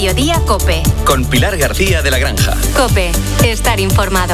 Mediodía COPE. Con Pilar García de la Granja. COPE. Estar informado.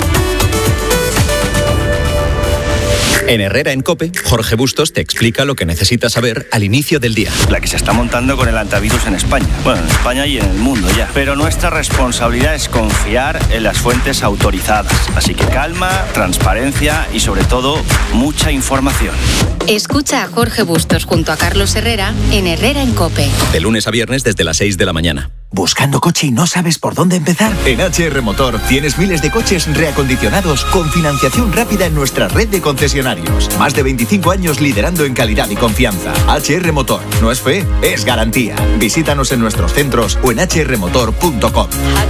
En Herrera en COPE, Jorge Bustos te explica lo que necesitas saber al inicio del día. La que se está montando con el antivirus en España. Bueno, en España y en el mundo ya. Pero nuestra responsabilidad es confiar en las fuentes autorizadas. Así que calma, transparencia y sobre todo, mucha información. Escucha a Jorge Bustos junto a Carlos Herrera en Herrera en COPE. De lunes a viernes desde las 6 de la mañana. ¿Buscando coche y no sabes por dónde empezar? En HR Motor tienes miles de coches reacondicionados con financiación rápida en nuestra red de concesionarios. Más de 25 años liderando en calidad y confianza. HR Motor. No es fe, es garantía. Visítanos en nuestros centros o en hrmotor.com.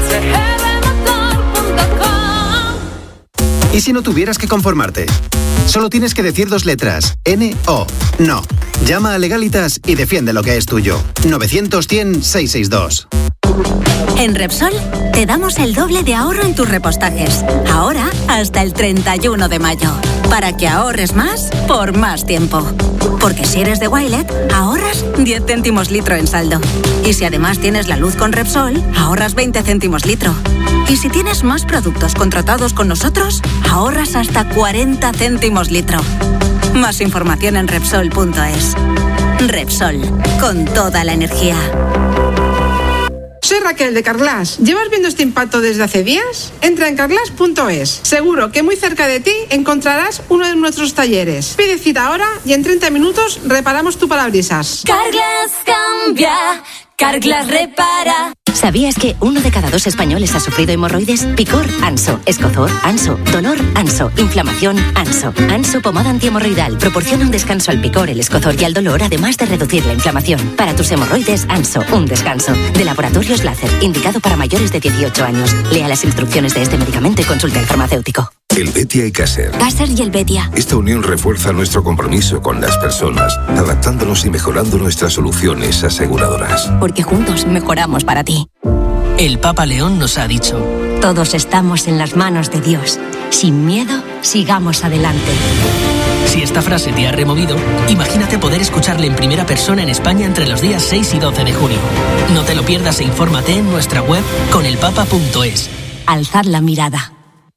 ¿Y si no tuvieras que conformarte? Solo tienes que decir 2 letras. N-O. No. Llama a Legalitas y defiende lo que es tuyo. 900-100-662. En Repsol te damos el doble de ahorro en tus repostajes. Ahora hasta el 31 de mayo. Para que ahorres más por más tiempo. Porque si eres de Wilet, ahorras 10 céntimos litro en saldo. Y si además tienes la luz con Repsol, ahorras 20 céntimos litro. Y si tienes más productos contratados con nosotros, ahorras hasta 40 céntimos litro. Más información en Repsol.es. Repsol, con toda la energía. Soy Raquel de Carglass. ¿Llevas viendo este impacto desde hace días? Entra en carglass.es. Seguro que muy cerca de ti encontrarás uno de nuestros talleres. Pide cita ahora y en 30 minutos reparamos tu parabrisas. Carglass cambia, Carglass repara. ¿Sabías que 1 de cada 2 españoles ha sufrido hemorroides? Picor, Anso. Escozor, Anso. Dolor, Anso. Inflamación, Anso. Anso pomada antihemorroidal proporciona un descanso al picor, el escozor y al dolor, además de reducir la inflamación. Para tus hemorroides, Anso. Un descanso. De Laboratorios Láser, indicado para mayores de 18 años. Lea las instrucciones de este medicamento y consulte al farmacéutico. El Betia y Caser. Caser y el Betia. Esta unión refuerza nuestro compromiso con las personas, adaptándonos y mejorando nuestras soluciones aseguradoras. Porque juntos mejoramos para ti. El Papa León nos ha dicho: todos estamos en las manos de Dios. Sin miedo, sigamos adelante. Si esta frase te ha removido, imagínate poder escucharle en primera persona en España entre los días 6 y 12 de junio. No te lo pierdas e infórmate en nuestra web conelpapa.es. Alzad la mirada.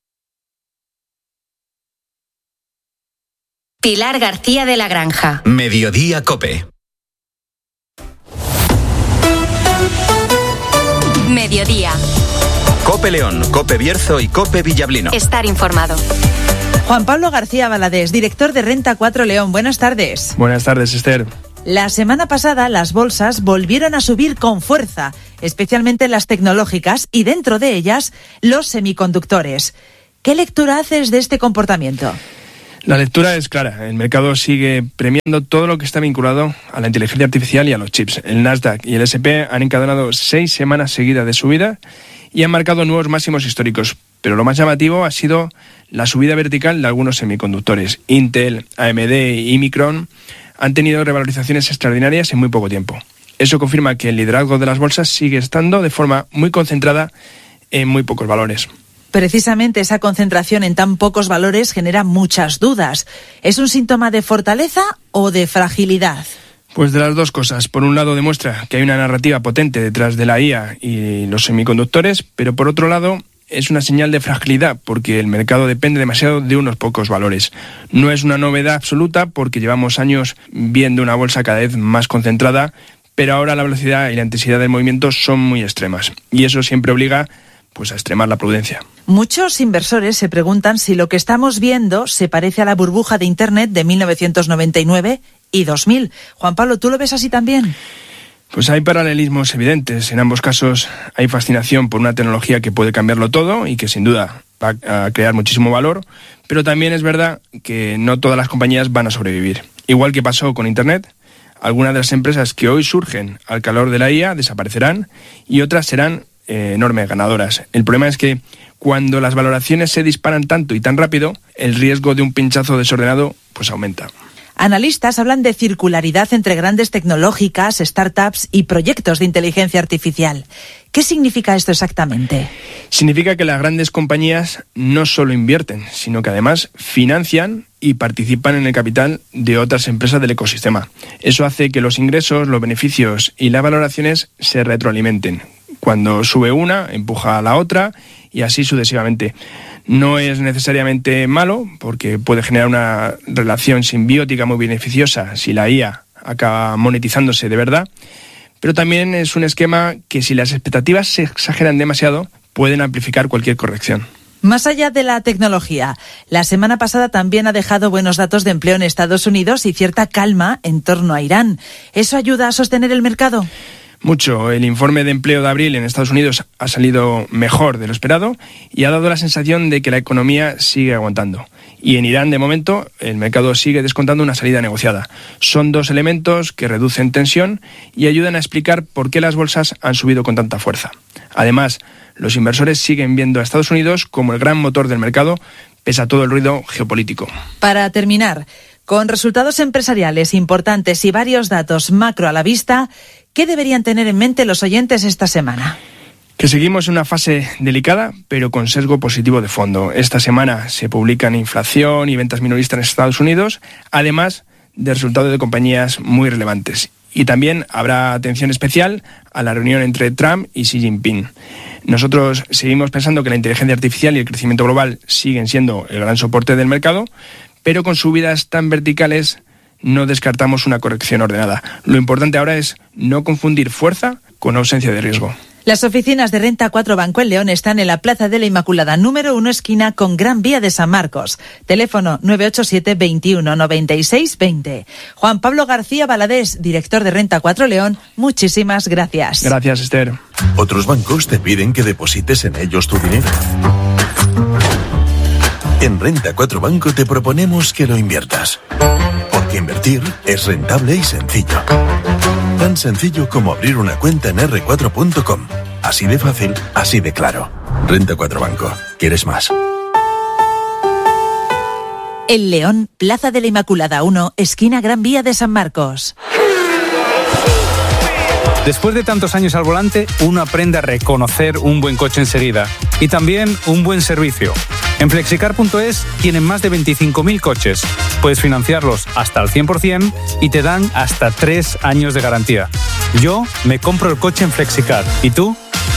Pilar García de la Granja. Mediodía COPE. Mediodía. COPE León, COPE Bierzo y COPE Villablino. Estar informado. Juan Pablo García Valadés, director de Renta 4 León. Buenas tardes. Buenas tardes, Esther. La semana pasada las bolsas volvieron a subir con fuerza, especialmente las tecnológicas y dentro de ellas los semiconductores. ¿Qué lectura haces de este comportamiento? La lectura es clara. El mercado sigue premiando todo lo que está vinculado a la inteligencia artificial y a los chips. El Nasdaq y el S&P han encadenado 6 semanas seguidas de subida y han marcado nuevos máximos históricos. Pero lo más llamativo ha sido la subida vertical de algunos semiconductores. Intel, AMD y Micron han tenido revalorizaciones extraordinarias en muy poco tiempo. Eso confirma que el liderazgo de las bolsas sigue estando de forma muy concentrada en muy pocos valores. Precisamente esa concentración en tan pocos valores genera muchas dudas. ¿Es un síntoma de fortaleza o de fragilidad? Pues de las dos cosas. Por un lado demuestra que hay una narrativa potente detrás de la IA y los semiconductores, pero por otro lado es una señal de fragilidad porque el mercado depende demasiado de unos pocos valores. No es una novedad absoluta porque llevamos años viendo una bolsa cada vez más concentrada, pero ahora la velocidad y la intensidad del movimiento son muy extremas y eso siempre obliga a extremar la prudencia. Muchos inversores se preguntan si lo que estamos viendo se parece a la burbuja de Internet de 1999 y 2000. Juan Pablo, ¿tú lo ves así también? Pues hay paralelismos evidentes. En ambos casos hay fascinación por una tecnología que puede cambiarlo todo y que sin duda va a crear muchísimo valor, pero también es verdad que no todas las compañías van a sobrevivir. Igual que pasó con Internet, algunas de las empresas que hoy surgen al calor de la IA desaparecerán y otras serán enormes ganadoras. El problema es que cuando las valoraciones se disparan tanto y tan rápido, el riesgo de un pinchazo desordenado aumenta. Analistas hablan de circularidad entre grandes tecnológicas, startups y proyectos de inteligencia artificial. ¿Qué significa esto exactamente? Significa que las grandes compañías no solo invierten, sino que además financian y participan en el capital de otras empresas del ecosistema. Eso hace que los ingresos, los beneficios y las valoraciones se retroalimenten. Cuando sube una, empuja a la otra y así sucesivamente. No es necesariamente malo, porque puede generar una relación simbiótica muy beneficiosa si la IA acaba monetizándose de verdad, pero también es un esquema que, si las expectativas se exageran demasiado, pueden amplificar cualquier corrección. Más allá de la tecnología, la semana pasada también ha dejado buenos datos de empleo en Estados Unidos y cierta calma en torno a Irán. ¿Eso ayuda a sostener el mercado? Mucho. El informe de empleo de abril en Estados Unidos ha salido mejor de lo esperado y ha dado la sensación de que la economía sigue aguantando. Y en Irán, de momento, el mercado sigue descontando una salida negociada. Son dos elementos que reducen tensión y ayudan a explicar por qué las bolsas han subido con tanta fuerza. Además, los inversores siguen viendo a Estados Unidos como el gran motor del mercado, pese a todo el ruido geopolítico. Para terminar, con resultados empresariales importantes y varios datos macro a la vista, ¿qué deberían tener en mente los oyentes esta semana? Que seguimos en una fase delicada, pero con sesgo positivo de fondo. Esta semana se publican inflación y ventas minoristas en Estados Unidos, además de resultados de compañías muy relevantes. Y también habrá atención especial a la reunión entre Trump y Xi Jinping. Nosotros seguimos pensando que la inteligencia artificial y el crecimiento global siguen siendo el gran soporte del mercado, pero con subidas tan verticales no descartamos una corrección ordenada. Lo importante ahora es no confundir fuerza con ausencia de riesgo. Las oficinas de Renta 4 Banco en León están en la Plaza de la Inmaculada, número 1, esquina con Gran Vía de San Marcos. Teléfono 987 21 96 20. Juan Pablo García Valadés, director de Renta 4 León, muchísimas gracias. Gracias, Esther. Otros bancos te piden que deposites en ellos tu dinero. En Renta 4 Banco te proponemos que lo inviertas. Porque invertir es rentable y sencillo. Tan sencillo como abrir una cuenta en r4.com. Así de fácil, así de claro. Renta 4 Banco. ¿Quieres más? El León, Plaza de la Inmaculada 1, esquina Gran Vía de San Marcos. Después de tantos años al volante, uno aprende a reconocer un buen coche enseguida. Y también un buen servicio. En Flexicar.es tienen más de 25.000 coches. Puedes financiarlos hasta al 100% y te dan hasta 3 años de garantía. Yo me compro el coche en Flexicar. ¿Y tú?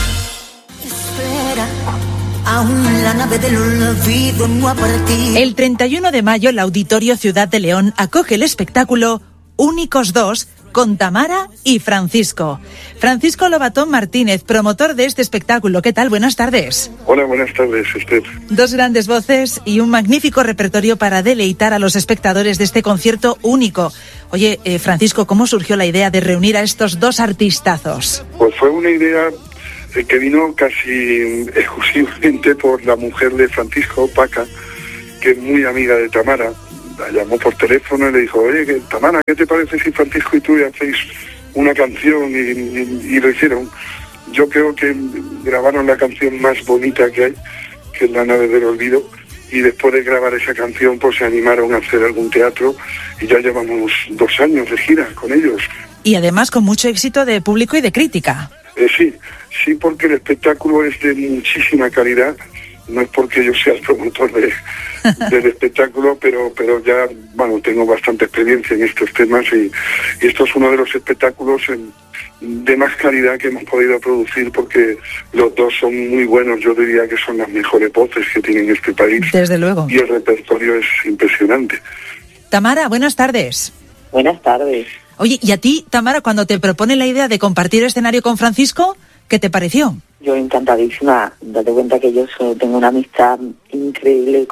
El 31 de mayo, el Auditorio Ciudad de León acoge el espectáculo Únicos 2 con Tamara y Francisco. Francisco Lobatón Martínez, promotor de este espectáculo. ¿Qué tal? Buenas tardes. Hola, buenas tardes, Esther. Dos grandes voces y un magnífico repertorio para deleitar a los espectadores de este concierto único. Oye, Francisco, ¿cómo surgió la idea de reunir a estos dos artistazos? Pues fue una idea que vino casi exclusivamente por la mujer de Francisco, Paca, que es muy amiga de Tamara. La llamó por teléfono y le dijo, oye, Tamara, ¿qué te parece si Francisco y tú hacéis una canción? Y lo hicieron. Yo creo que grabaron la canción más bonita que hay, que es La Nave del Olvido, y después de grabar esa canción pues se animaron a hacer algún teatro y ya llevamos 2 años de gira con ellos. Y además con mucho éxito de público y de crítica. Sí, porque el espectáculo es de muchísima calidad. No es porque yo sea el promotor del espectáculo, pero ya, bueno, tengo bastante experiencia en estos temas y esto es uno de los espectáculos de más calidad que hemos podido producir porque los dos son muy buenos. Yo diría que son las mejores voces que tiene este país. Desde luego. Y el repertorio es impresionante. Tamara, buenas tardes. Buenas tardes. Oye, ¿y a ti, Tamara, cuando te propone la idea de compartir escenario con Francisco, qué te pareció? Yo encantadísima. Date cuenta que yo tengo una amistad increíble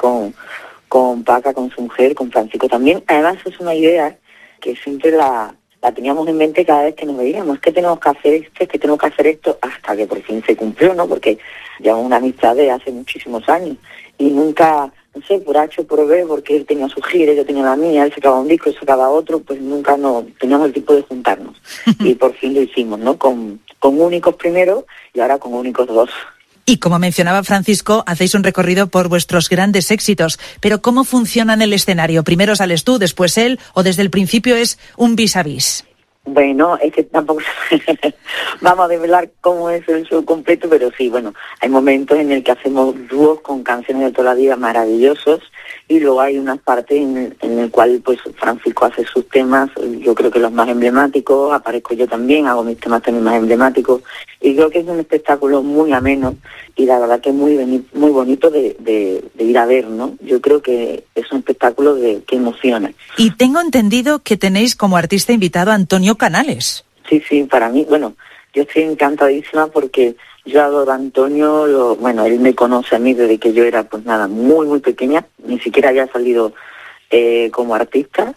con Paca, con su mujer, con Francisco también. Además es una idea que siempre la teníamos en mente cada vez que nos veíamos. Es que tenemos que hacer esto, es que tenemos que hacer esto, hasta que por fin se cumplió, ¿no? Porque llevamos una amistad de hace muchísimos años. Y nunca, no sé, por H o por B, porque él tenía su gira, yo tenía la mía, él sacaba un disco, yo sacaba otro, pues nunca teníamos el tiempo de juntarnos. Y por fin lo hicimos, ¿no? Con Únicos primero y ahora con Únicos 2. Y como mencionaba Francisco, hacéis un recorrido por vuestros grandes éxitos. Pero ¿cómo funciona en el escenario? ¿Primero sales tú, después él, o desde el principio es un vis a vis? Bueno, es que tampoco vamos a desvelar cómo es el show completo, pero sí, bueno, hay momentos en el que hacemos dúos con canciones de toda la vida maravillosos, y luego hay una parte en el cual pues Francisco hace sus temas, yo creo que los más emblemáticos, aparezco yo también, hago mis temas también más emblemáticos, y creo que es un espectáculo muy ameno, y la verdad que es muy bonito de ir a ver, ¿no? Yo creo que es un espectáculo que emociona. Y tengo entendido que tenéis como artista invitado a Antonio Canales. Sí, para mí, bueno, yo estoy encantadísima porque yo adoro a Antonio, él me conoce a mí desde que yo era, pues nada, muy, muy pequeña, ni siquiera había salido como artista,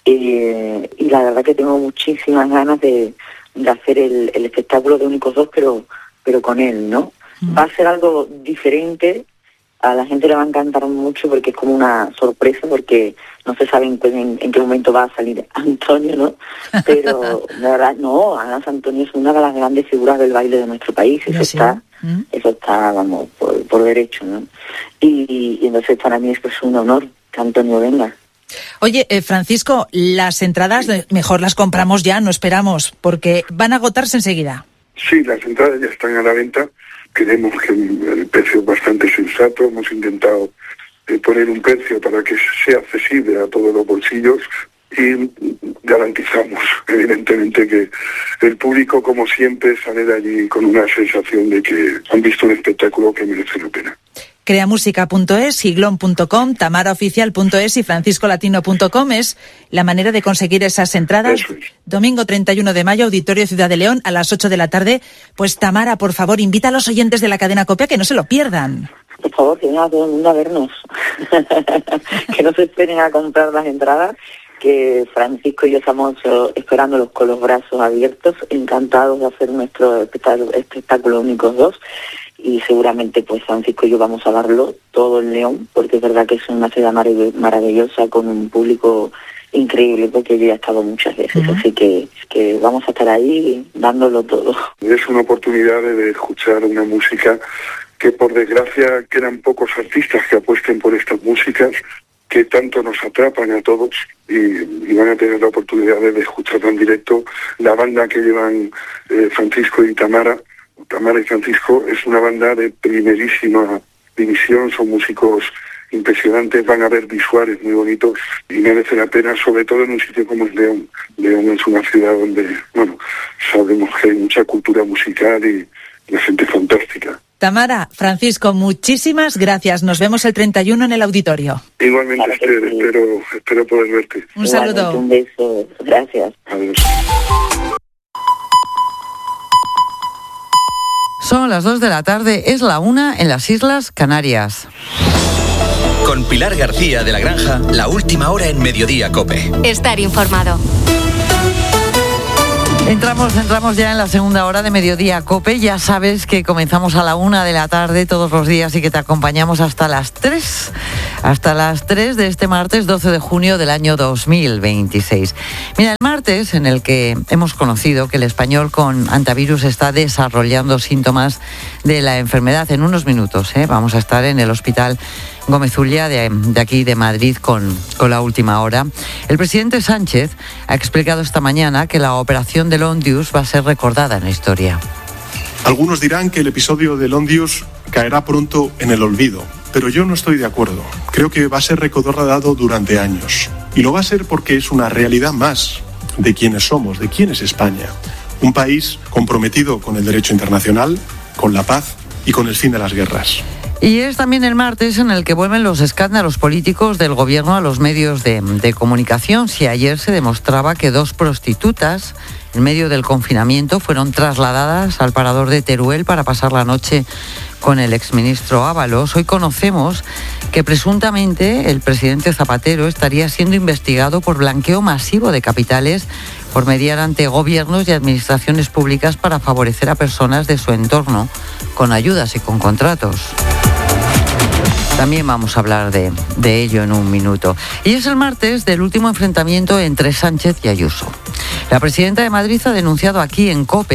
y la verdad que tengo muchísimas ganas de hacer el espectáculo de Únicos Dos, pero con él, ¿no? Va a ser algo diferente, a la gente le va a encantar mucho porque es como una sorpresa, porque no se sabe en qué momento va a salir Antonio, ¿no? Pero la verdad, no, además Antonio es una de las grandes figuras del baile de nuestro país, eso está, vamos, por derecho, ¿no? Y entonces para mí esto es un honor que Antonio venga. Oye, Francisco, las entradas mejor las compramos ya, no esperamos, porque van a agotarse enseguida. Sí, las entradas ya están a la venta. Creemos que el precio es bastante sensato. Hemos intentado poner un precio para que sea accesible a todos los bolsillos, y garantizamos, evidentemente, que el público, como siempre, sale de allí con una sensación de que han visto un espectáculo que merece la pena. Creamusica.es, siglón.com, tamaraoficial.es y franciscolatino.com es la manera de conseguir esas entradas. Domingo 31 de mayo, Auditorio Ciudad de León, a las 8 de la tarde. Pues Tamara, por favor, invita a los oyentes de la cadena COPE a que no se lo pierdan. Por favor, que venga todo el mundo a vernos. Que no se esperen a comprar las entradas, que Francisco y yo estamos esperándolos con los brazos abiertos, encantados de hacer nuestro espectáculo Únicos Dos. Y seguramente pues Francisco y yo vamos a darlo todo en León, porque es verdad que es una ciudad maravillosa con un público increíble, porque yo ya he estado muchas veces, así que vamos a estar ahí dándolo todo. Es una oportunidad de escuchar una música que, por desgracia, quedan pocos artistas que apuesten por estas músicas que tanto nos atrapan a todos, y van a tener la oportunidad de escucharlo en directo. La banda que llevan Francisco y Tamara y Francisco es una banda de primerísima división, son músicos impresionantes, van a ver visuales muy bonitos y merece la pena, sobre todo en un sitio como es León. León es una ciudad donde, sabemos que hay mucha cultura musical y la gente fantástica. Tamara, Francisco, muchísimas gracias. Nos vemos el 31 en el auditorio. Igualmente, espero poder verte. Un saludo. Un beso. Gracias. Adiós. Son las 2 de la tarde, es la 1 en las Islas Canarias. Con Pilar García de la Granja, la última hora en Mediodía COPE. Estar informado. Entramos ya en la segunda hora de Mediodía COPE. Ya sabes que comenzamos a la 1 de la tarde todos los días y que te acompañamos hasta las 3. Hasta las 3 de este martes 12 de junio del año 2026. Mira, el martes en el que hemos conocido que el español con antivirus está desarrollando síntomas de la enfermedad. En unos minutos vamos a estar en el Hospital Gómez Ulla de aquí de Madrid con la última hora. El presidente Sánchez ha explicado esta mañana que la operación de Ondius va a ser recordada en la historia. Algunos dirán que el episodio de Ondius caerá pronto en el olvido, pero yo no estoy de acuerdo. Creo que va a ser recordado durante años. Y lo va a ser porque es una realidad más de quiénes somos, de quién es España. Un país comprometido con el derecho internacional, con la paz y con el fin de las guerras. Y es también el martes en el que vuelven los escándalos políticos del gobierno a los medios de comunicación. Si ayer se demostraba que 2 prostitutas en medio del confinamiento fueron trasladadas al parador de Teruel para pasar la noche con el exministro Ábalos, hoy conocemos que presuntamente el presidente Zapatero estaría siendo investigado por blanqueo masivo de capitales por mediar ante gobiernos y administraciones públicas para favorecer a personas de su entorno con ayudas y con contratos. También vamos a hablar de ello en un minuto. Y es el martes del último enfrentamiento entre Sánchez y Ayuso. La presidenta de Madrid ha denunciado aquí en COPE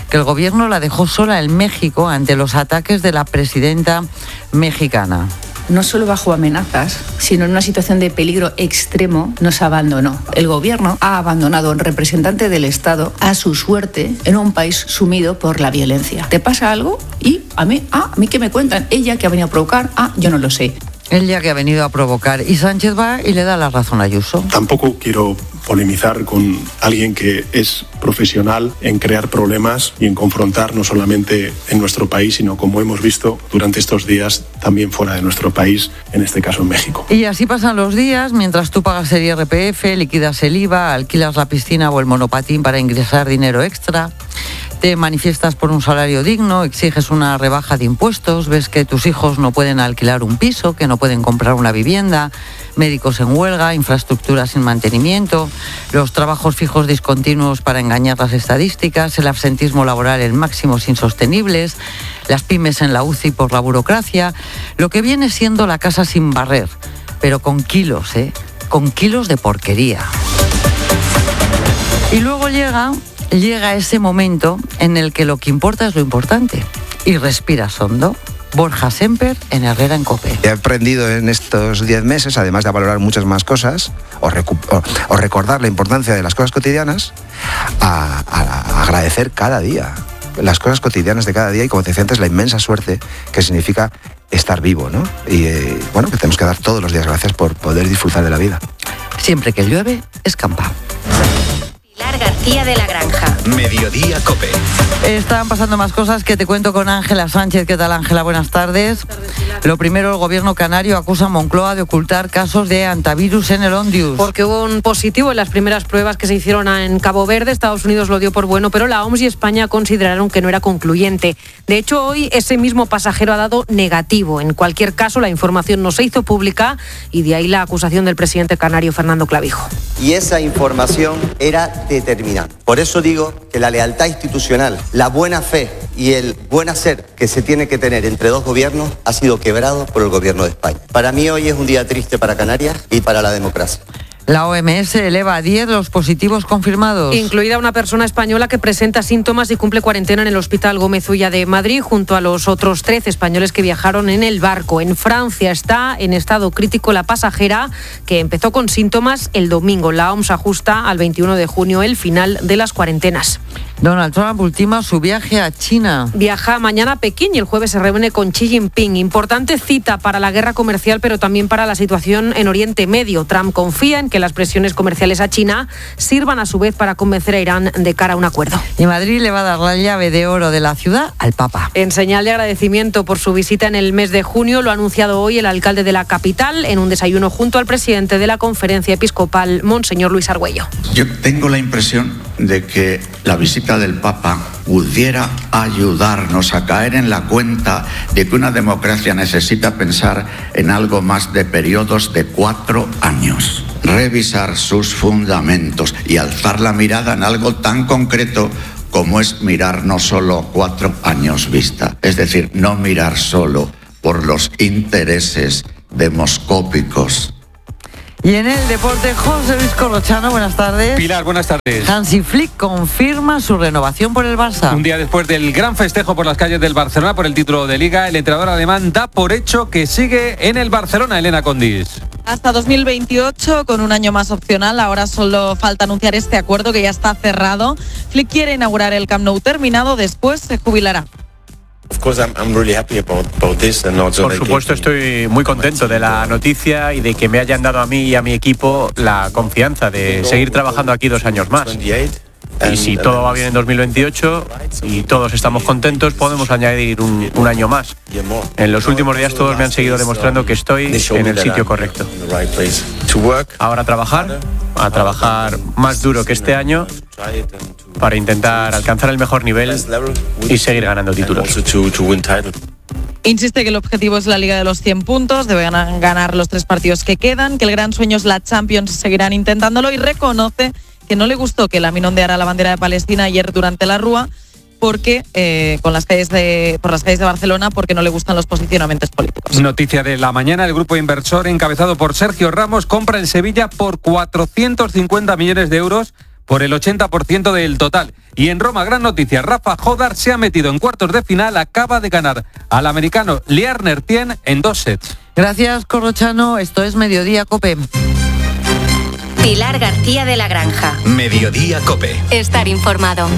que el gobierno la dejó sola en México ante los ataques de la presidenta mexicana. No solo bajo amenazas, sino en una situación de peligro extremo, nos abandonó. El gobierno ha abandonado a un representante del Estado a su suerte en un país sumido por la violencia. ¿Te pasa algo? Y a mí ¿qué me cuentan? Ella que ha venido a provocar, yo no lo sé. Ella que ha venido a provocar. Y Sánchez va y le da la razón a Ayuso. Tampoco quiero polemizar con alguien que es profesional en crear problemas y en confrontar no solamente en nuestro país, sino como hemos visto durante estos días también fuera de nuestro país, en este caso en México. Y así pasan los días mientras tú pagas el IRPF, liquidas el IVA, alquilas la piscina o el monopatín para ingresar dinero extra. Te manifiestas por un salario digno, exiges una rebaja de impuestos, ves que tus hijos no pueden alquilar un piso, que no pueden comprar una vivienda, médicos en huelga, infraestructuras sin mantenimiento, los trabajos fijos discontinuos para engañar las estadísticas, el absentismo laboral en máximos insostenibles, las pymes en la UCI por la burocracia, lo que viene siendo la casa sin barrer, pero con kilos de porquería. Y luego llega ese momento en el que lo que importa es lo importante. Y respiras hondo. Borja Semper en Herrera en COPE. He aprendido en estos 10 meses, además de valorar muchas más cosas, o recordar la importancia de las cosas cotidianas, a agradecer cada día las cosas cotidianas de cada día y, como te decía antes, la inmensa suerte que significa estar vivo, ¿no? Y que tenemos que dar todos los días gracias por poder disfrutar de la vida. Siempre que llueve, escampa. Pilar García de la Granja. Mediodía COPE. Están pasando más cosas que te cuento con Ángela Sánchez. ¿Qué tal, Ángela? Buenas tardes. Lo primero, el gobierno canario acusa a Moncloa de ocultar casos de hantavirus en el Ondius. Porque hubo un positivo en las primeras pruebas que se hicieron en Cabo Verde. Estados Unidos lo dio por bueno, pero la OMS y España consideraron que no era concluyente. De hecho, hoy ese mismo pasajero ha dado negativo. En cualquier caso, la información no se hizo pública y de ahí la acusación del presidente canario Fernando Clavijo. Y esa información era determinante. Por eso digo que la lealtad institucional, la buena fe y el buen hacer que se tiene que tener entre dos gobiernos ha sido quebrado por el gobierno de España. Para mí hoy es un día triste para Canarias y para la democracia. La OMS eleva a 10 los positivos confirmados. Incluida una persona española que presenta síntomas y cumple cuarentena en el Hospital Gómez Ulla de Madrid, junto a los otros 13 españoles que viajaron en el barco. En Francia está en estado crítico la pasajera que empezó con síntomas el domingo. La OMS ajusta al 21 de junio el final de las cuarentenas. Donald Trump ultima su viaje a China. Viaja mañana a Pekín y el jueves se reúne con Xi Jinping. Importante cita para la guerra comercial, pero también para la situación en Oriente Medio. Trump confía en que las presiones comerciales a China sirvan a su vez para convencer a Irán de cara a un acuerdo. Y Madrid le va a dar la llave de oro de la ciudad al Papa. En señal de agradecimiento por su visita en el mes de junio, lo ha anunciado hoy el alcalde de la capital en un desayuno junto al presidente de la Conferencia Episcopal, Monseñor Luis Argüello. Yo tengo la impresión de que la visita del Papa pudiera ayudarnos a caer en la cuenta de que una democracia necesita pensar en algo más de periodos de 4 años. Revisar sus fundamentos y alzar la mirada en algo tan concreto como es mirar no solo 4 años vista. Es decir, no mirar solo por los intereses demoscópicos. Y en el deporte, José Luis Corrochano, buenas tardes. Pilar, buenas tardes. Hansi Flick confirma su renovación por el Barça. Un día después del gran festejo por las calles del Barcelona por el título de Liga, el entrenador alemán da por hecho que sigue en el Barcelona, Elena Condis. Hasta 2028, con un año más opcional. Ahora solo falta anunciar este acuerdo que ya está cerrado. Flick quiere inaugurar el Camp Nou terminado, después se jubilará. Por supuesto, estoy muy contento de la noticia y de que me hayan dado a mí y a mi equipo la confianza de seguir trabajando aquí 2 años más. Y si todo va bien en 2028 y todos estamos contentos, podemos añadir un año más. En los últimos días todos me han seguido demostrando que estoy en el sitio correcto. Ahora a trabajar más duro que este año para intentar alcanzar el mejor nivel y seguir ganando títulos. Insiste que el objetivo es la Liga de los 100 puntos, deben ganar los 3 partidos que quedan, que el gran sueño es la Champions, seguirán intentándolo, y reconoce que no le gustó que Lamine ondeara la bandera de Palestina ayer durante la Rúa, porque por las calles de Barcelona, porque no le gustan los posicionamientos políticos. Noticia de la mañana: el grupo inversor encabezado por Sergio Ramos compra en Sevilla por 450 millones de euros por el 80% del total. Y en Roma, gran noticia, Rafa Jodar se ha metido en cuartos de final, acaba de ganar al americano Lier Tien en 2 sets. Gracias, Corrochano. Esto es Mediodía COPE. Pilar García de la Granja. Mediodía COPE. Estar informado.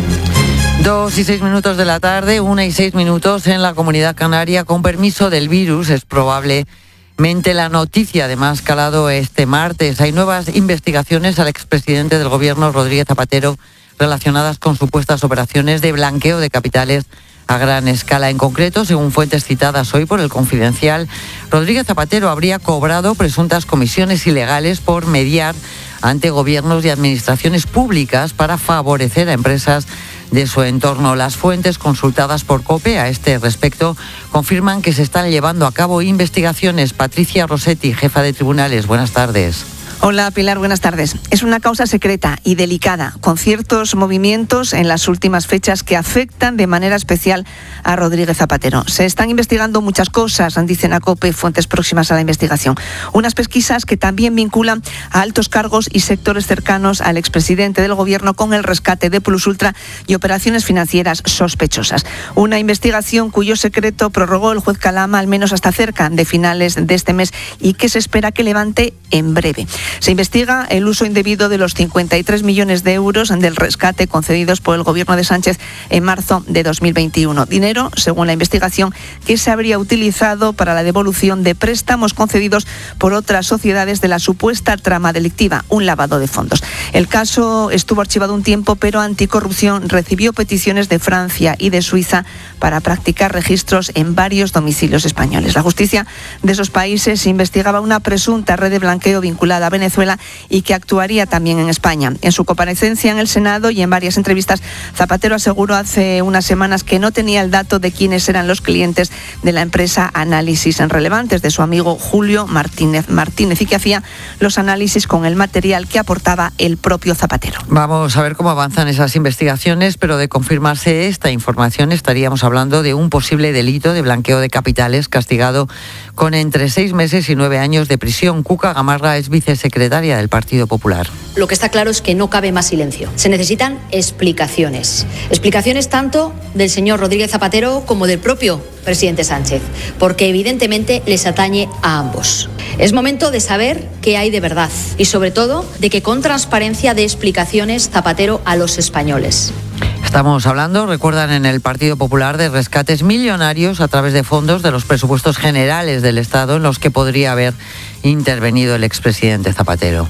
2:06 de la tarde, 1:06 en la Comunidad Canaria. Con permiso del virus, es probablemente la noticia de más calado este martes. Hay nuevas investigaciones al expresidente del Gobierno, Rodríguez Zapatero, relacionadas con supuestas operaciones de blanqueo de capitales a gran escala. En concreto, según fuentes citadas hoy por El Confidencial, Rodríguez Zapatero habría cobrado presuntas comisiones ilegales por mediar ante gobiernos y administraciones públicas para favorecer a empresas de su entorno. Las fuentes consultadas por COPE a este respecto confirman que se están llevando a cabo investigaciones. Patricia Rossetti, jefa de tribunales, buenas tardes. Hola Pilar, buenas tardes. Es una causa secreta y delicada, con ciertos movimientos en las últimas fechas que afectan de manera especial a Rodríguez Zapatero. Se están investigando muchas cosas, dicen a COPE fuentes próximas a la investigación. Unas pesquisas que también vinculan a altos cargos y sectores cercanos al expresidente del Gobierno con el rescate de Plus Ultra y operaciones financieras sospechosas. Una investigación cuyo secreto prorrogó el juez Calama al menos hasta cerca de finales de este mes y que se espera que levante en breve. Se investiga el uso indebido de los 53 millones de euros del rescate concedidos por el Gobierno de Sánchez en marzo de 2021. Dinero, según la investigación, que se habría utilizado para la devolución de préstamos concedidos por otras sociedades de la supuesta trama delictiva, un lavado de fondos. El caso estuvo archivado un tiempo, pero Anticorrupción recibió peticiones de Francia y de Suiza para practicar registros en varios domicilios españoles. La justicia de esos países investigaba una presunta red de blanqueo vinculada a Venezuela y que actuaría también en España. En su comparecencia en el Senado y en varias entrevistas, Zapatero aseguró hace unas semanas que no tenía el dato de quiénes eran los clientes de la empresa Análisis Relevantes de su amigo Julio Martínez y que hacía los análisis con el material que aportaba el propio Zapatero. Vamos a ver cómo avanzan esas investigaciones, pero de confirmarse esta información estaríamos hablando de un posible delito de blanqueo de capitales castigado con entre 6 meses y 9 años de prisión. Cuca Gamarra es vicesecretaria del Partido Popular. Lo que está claro es que no cabe más silencio. Se necesitan explicaciones. Explicaciones tanto del señor Rodríguez Zapatero como del propio presidente Sánchez, porque evidentemente les atañe a ambos. Es momento de saber qué hay de verdad y sobre todo de que con transparencia dé explicaciones Zapatero a los españoles. Estamos hablando, recuerdan, en el Partido Popular de rescates millonarios a través de fondos de los presupuestos generales del Estado en los que podría haber intervenido el expresidente Zapatero.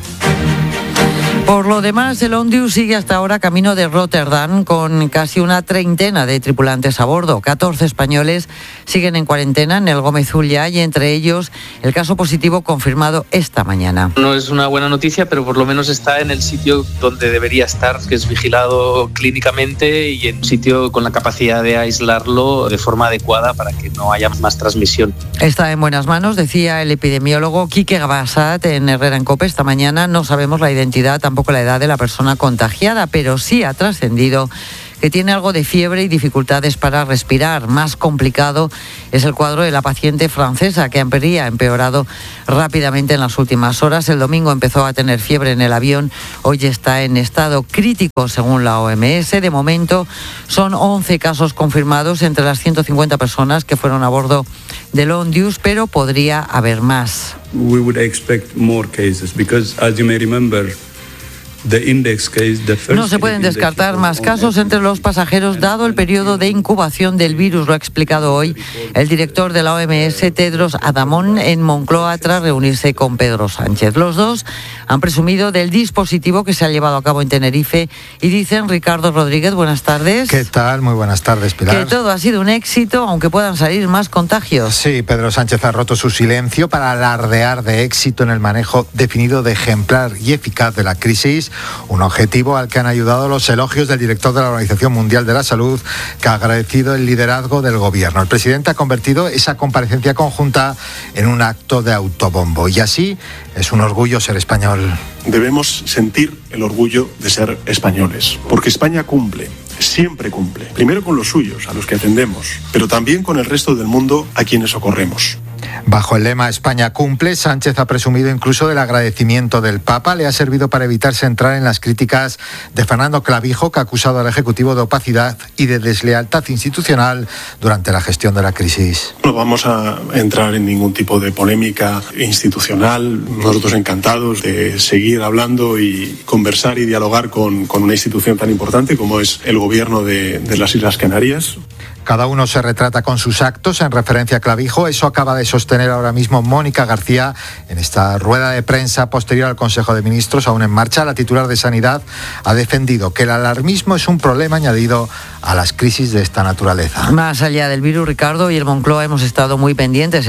Por lo demás, el Ondius sigue hasta ahora camino de Rotterdam con casi una treintena de tripulantes a bordo. 14 españoles siguen en cuarentena en el Gómez Ulla y entre ellos el caso positivo confirmado esta mañana. No es una buena noticia, pero por lo menos está en el sitio donde debería estar, que es vigilado clínicamente y en un sitio con la capacidad de aislarlo de forma adecuada para que no haya más transmisión. Está en buenas manos, decía el epidemiólogo Quique Gabasat en Herrera en COPE esta mañana. No sabemos la identidad, tampoco la edad de la persona contagiada, pero sí ha trascendido que tiene algo de fiebre y dificultades para respirar. Más complicado es el cuadro de la paciente francesa, que habría empeorado rápidamente en las últimas horas. El domingo empezó a tener fiebre en el avión, hoy está en estado crítico según la OMS. De momento son 11 casos confirmados entre las 150 personas que fueron a bordo del Ondius, pero podría haber más. We would expect more cases because, as you may remember, no se pueden descartar más casos entre los pasajeros dado el periodo de incubación del virus, lo ha explicado hoy el director de la OMS, Tedros Adhanom, en Moncloa tras reunirse con Pedro Sánchez. Los dos han presumido del dispositivo que se ha llevado a cabo en Tenerife y dicen, Ricardo Rodríguez, buenas tardes. ¿Qué tal? Muy buenas tardes, Pilar. Que todo ha sido un éxito, aunque puedan salir más contagios. Sí, Pedro Sánchez ha roto su silencio para alardear de éxito en el manejo definido de ejemplar y eficaz de la crisis. Un objetivo al que han ayudado los elogios del director de la Organización Mundial de la Salud, que ha agradecido el liderazgo del gobierno. El presidente ha convertido esa comparecencia conjunta en un acto de autobombo y así es un orgullo ser español. Debemos sentir el orgullo de ser españoles, porque España cumple. Siempre cumple. Primero con los suyos, a los que atendemos, pero también con el resto del mundo a quienes socorremos. Bajo el lema España cumple, Sánchez ha presumido incluso del agradecimiento del Papa. Le ha servido para evitarse entrar en las críticas de Fernando Clavijo, que ha acusado al Ejecutivo de opacidad y de deslealtad institucional durante la gestión de la crisis. No vamos a entrar en ningún tipo de polémica institucional. Nosotros encantados de seguir hablando y conversar y dialogar con una institución tan importante como es el Gobierno de las Islas Canarias. Cada uno se retrata con sus actos en referencia a Clavijo. Eso acaba de sostener ahora mismo Mónica García en esta rueda de prensa posterior al Consejo de Ministros aún en marcha. La titular de Sanidad ha defendido que el alarmismo es un problema añadido a las crisis de esta naturaleza. Más allá del virus, Ricardo, y el Moncloa estamos muy pendientes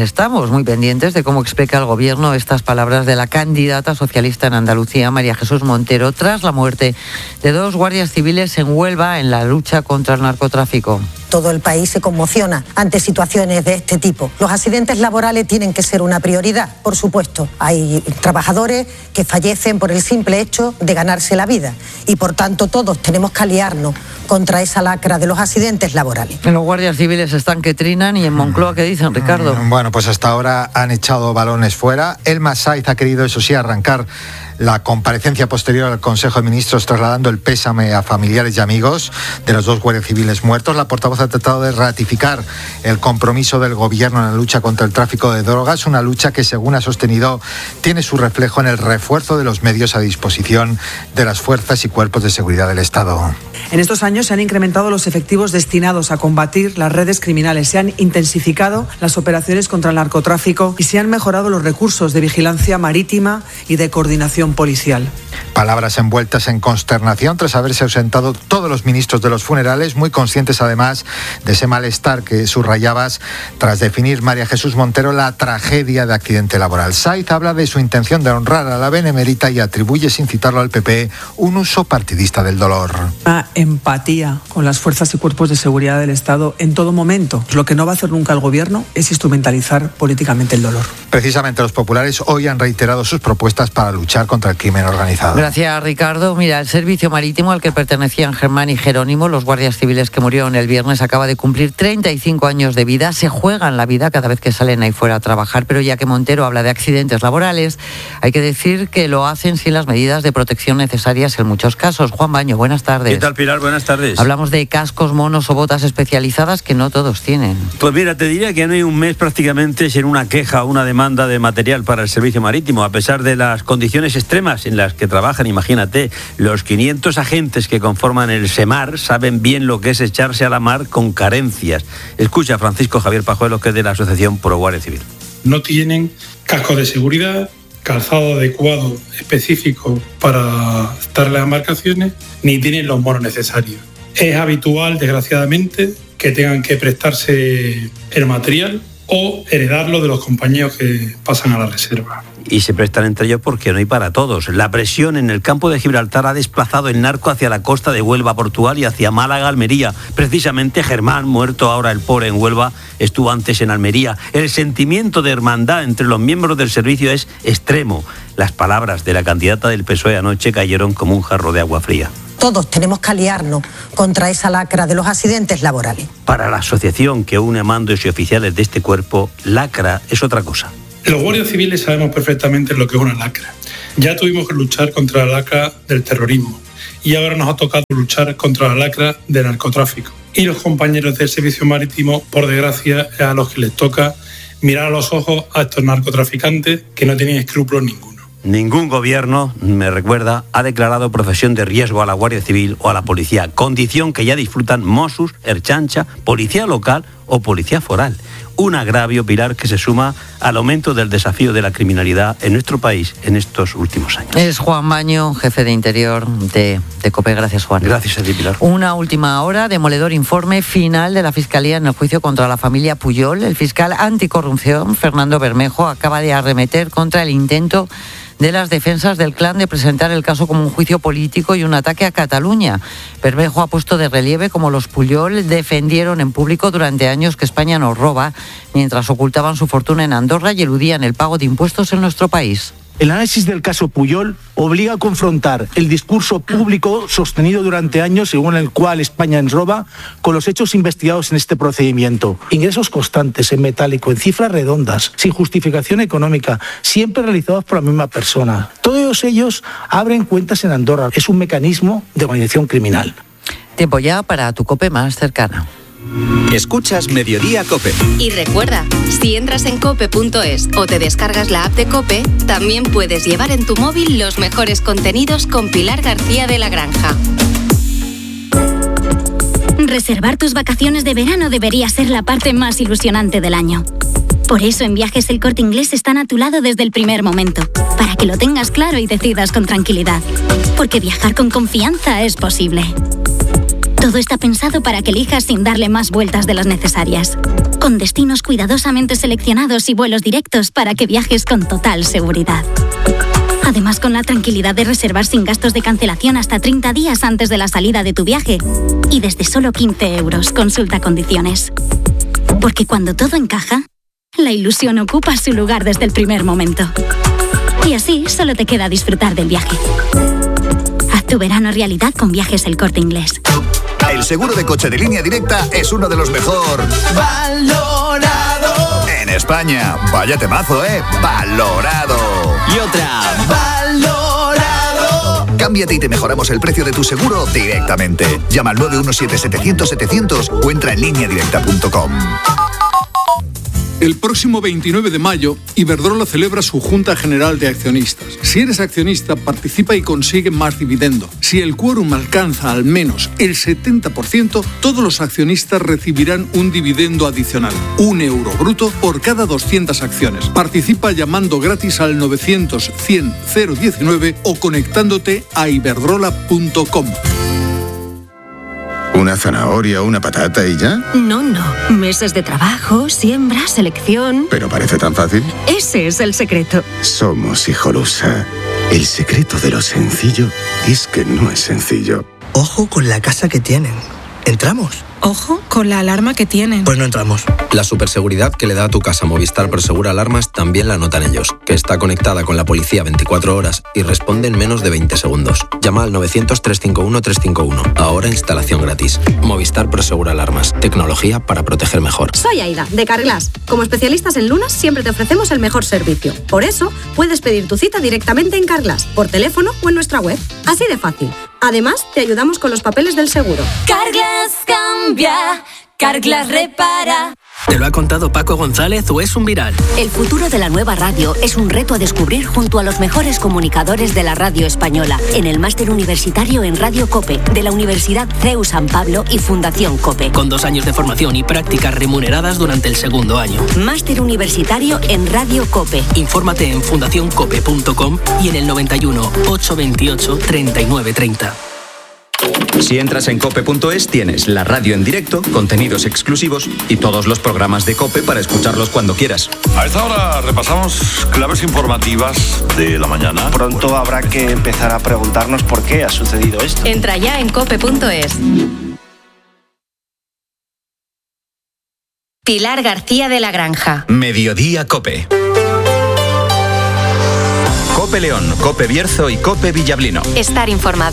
de cómo explica el Gobierno estas palabras de la candidata socialista en Andalucía, María Jesús Montero, tras la muerte de 2 guardias civiles en Huelva en la lucha contra el narcotráfico. Todo el país se conmociona ante situaciones de este tipo. Los accidentes laborales tienen que ser una prioridad, por supuesto. Hay trabajadores que fallecen por el simple hecho de ganarse la vida y, por tanto, todos tenemos que aliarnos contra esa lacra de los accidentes laborales. Los guardias civiles están que trinan y en Moncloa, ¿qué dicen, Ricardo? Bueno, pues hasta ahora han echado balones fuera. Elma Saiz ha querido, eso sí, arrancar la comparecencia posterior al Consejo de Ministros trasladando el pésame a familiares y amigos de los 2 guardias civiles muertos. La portavoz ha tratado de ratificar el compromiso del Gobierno en la lucha contra el tráfico de drogas, una lucha que, según ha sostenido, tiene su reflejo en el refuerzo de los medios a disposición de las fuerzas y cuerpos de seguridad del Estado. En estos años se han incrementado los efectivos destinados a combatir las redes criminales, se han intensificado las operaciones contra el narcotráfico y se han mejorado los recursos de vigilancia marítima y de coordinación policial. Palabras envueltas en consternación tras haberse ausentado todos los ministros de los funerales, muy conscientes además de ese malestar que subrayabas tras definir María Jesús Montero la tragedia de accidente laboral. Saiz habla de su intención de honrar a la benemérita y atribuye, sin citarlo al PP, un uso partidista del dolor. Una empatía con las fuerzas y cuerpos de seguridad del Estado en todo momento. Lo que no va a hacer nunca el Gobierno es instrumentalizar políticamente el dolor. Precisamente los populares hoy han reiterado sus propuestas para luchar contra el crimen organizado. Gracias, Ricardo. Mira, el servicio marítimo al que pertenecían Germán y Jerónimo, los guardias civiles que murieron el viernes, acaba de cumplir 35 años de vida. Se juegan la vida cada vez que salen ahí fuera a trabajar, pero ya que Montero habla de accidentes laborales, hay que decir que lo hacen sin las medidas de protección necesarias en muchos casos. Juan Baño, buenas tardes. ¿Qué tal, Pilar? Buenas tardes. Hablamos de cascos, monos o botas especializadas que no todos tienen. Pues mira, te diría que no hay un mes prácticamente sin una queja o una demanda de material para el servicio marítimo, a pesar de las condiciones extremas en las que trabajan. Imagínate, los 500 agentes que conforman el SEMAR saben bien lo que es echarse a la mar con carencias. Escucha a Francisco Javier Pajuelo, que es de la Asociación Pro Guardia Civil. No tienen cascos de seguridad, calzado adecuado, específico para estar en las embarcaciones, ni tienen los monos necesarios. Es habitual, desgraciadamente, que tengan que prestarse el material o heredarlo de los compañeros que pasan a la reserva. Y se prestan entre ellos porque no hay para todos. La presión en el campo de Gibraltar ha desplazado el narco hacia la costa de Huelva Portugal y hacia Málaga, Almería. Precisamente Germán, muerto ahora el pobre en Huelva, estuvo antes en Almería. El sentimiento de hermandad entre los miembros del servicio es extremo. Las palabras de la candidata del PSOE anoche cayeron como un jarro de agua fría. Todos tenemos que aliarnos contra esa lacra de los accidentes laborales. Para la asociación que une a mandos y oficiales de este cuerpo, lacra es otra cosa. Los guardias civiles sabemos perfectamente lo que es una lacra. Ya tuvimos que luchar contra la lacra del terrorismo y ahora nos ha tocado luchar contra la lacra del narcotráfico. Y los compañeros del servicio marítimo, por desgracia, es a los que les toca mirar a los ojos a estos narcotraficantes que no tienen escrúpulos ninguno. Ningún gobierno, me recuerda, ha declarado profesión de riesgo a la Guardia Civil o a la policía, condición que ya disfrutan Mossos, Ertzaintza, policía local o policía foral. Un agravio, Pilar, que se suma al aumento del desafío de la criminalidad en nuestro país en estos últimos años. Es Juan Baño, jefe de Interior de COPE. Gracias, Juan. Gracias a ti, Pilar. Una última hora, demoledor informe final de la Fiscalía en el juicio contra la familia Pujol. El fiscal anticorrupción, Fernando Bermejo, acaba de arremeter contra el intento de las defensas del clan de presentar el caso como un juicio político y un ataque a Cataluña. Bermejo ha puesto de relieve cómo los Pujol defendieron en público durante años que España nos roba, mientras ocultaban su fortuna en Andorra y eludían el pago de impuestos en nuestro país. El análisis del caso Pujol obliga a confrontar el discurso público sostenido durante años según el cual España ens roba con los hechos investigados en este procedimiento. Ingresos constantes en metálico, en cifras redondas, sin justificación económica, siempre realizados por la misma persona. Todos ellos abren cuentas en Andorra. Es un mecanismo de organización criminal. Tiempo ya para tu COPE más cercana. Escuchas Mediodía COPE. Y recuerda, si entras en cope.es o te descargas la app de COPE, también puedes llevar en tu móvil los mejores contenidos con Pilar García de la Granja. Reservar tus vacaciones de verano debería ser la parte más ilusionante del año. Por eso en Viajes El Corte Inglés están a tu lado desde el primer momento, para que lo tengas claro y decidas con tranquilidad. Porque viajar con confianza es posible. Todo está pensado para que elijas sin darle más vueltas de las necesarias. Con destinos cuidadosamente seleccionados y vuelos directos para que viajes con total seguridad. Además, con la tranquilidad de reservar sin gastos de cancelación hasta 30 días antes de la salida de tu viaje. Y desde solo 15 euros. Consulta condiciones. Porque cuando todo encaja, la ilusión ocupa su lugar desde el primer momento. Y así solo te queda disfrutar del viaje. Haz tu verano realidad con Viajes El Corte Inglés. El seguro de coche de Línea Directa es uno de los mejor valorado en España. Vaya temazo, valorado. Y otra, valorado. Cámbiate y te mejoramos el precio de tu seguro directamente. Llama al 917-700-700 o entra en lineadirecta.com. El próximo 29 de mayo, Iberdrola celebra su Junta General de Accionistas. Si eres accionista, participa y consigue más dividendo. Si el quórum alcanza al menos el 70%, todos los accionistas recibirán un dividendo adicional, €1 bruto por cada 200 acciones. Participa llamando gratis al 900-100-019 o conectándote a iberdrola.com. ¿Una zanahoria o una patata y ya? No. Meses de trabajo, siembra, selección. ¿Pero parece tan fácil? Ese es el secreto. Somos Hijolusa. El secreto de lo sencillo es que no es sencillo. Ojo con la casa que tienen. ¿Entramos? Ojo con la alarma que tienen. Pues no entramos. La superseguridad que le da a tu casa Movistar Prosegur Alarmas también la notan ellos, que está conectada con la policía 24 horas y responde en menos de 20 segundos. Llama al 900-351-351. Ahora instalación gratis. Movistar Prosegur Alarmas. Tecnología para proteger mejor. Soy Aida, de Carglass. Como especialistas en lunas, siempre te ofrecemos el mejor servicio. Por eso, puedes pedir tu cita directamente en Carglass, por teléfono o en nuestra web. Así de fácil. Además, te ayudamos con los papeles del seguro. Carglass cambia, Carglass repara. ¿Te lo ha contado Paco González o es un viral? El futuro de la nueva radio es un reto a descubrir junto a los mejores comunicadores de la radio española en el Máster Universitario en Radio COPE de la Universidad CEU San Pablo y Fundación COPE. Con 2 años de formación y prácticas remuneradas durante el segundo año. Máster Universitario en Radio COPE. Infórmate en fundacioncope.com y en el 91 828 3930. Si entras en cope.es tienes la radio en directo, contenidos exclusivos y todos los programas de COPE para escucharlos cuando quieras. A esta hora repasamos claves informativas de la mañana. Pronto habrá que empezar a preguntarnos por qué ha sucedido esto. Entra ya en cope.es. Pilar García de la Granja. Mediodía COPE. COPE León, COPE Bierzo y COPE Villablino. Estar informado.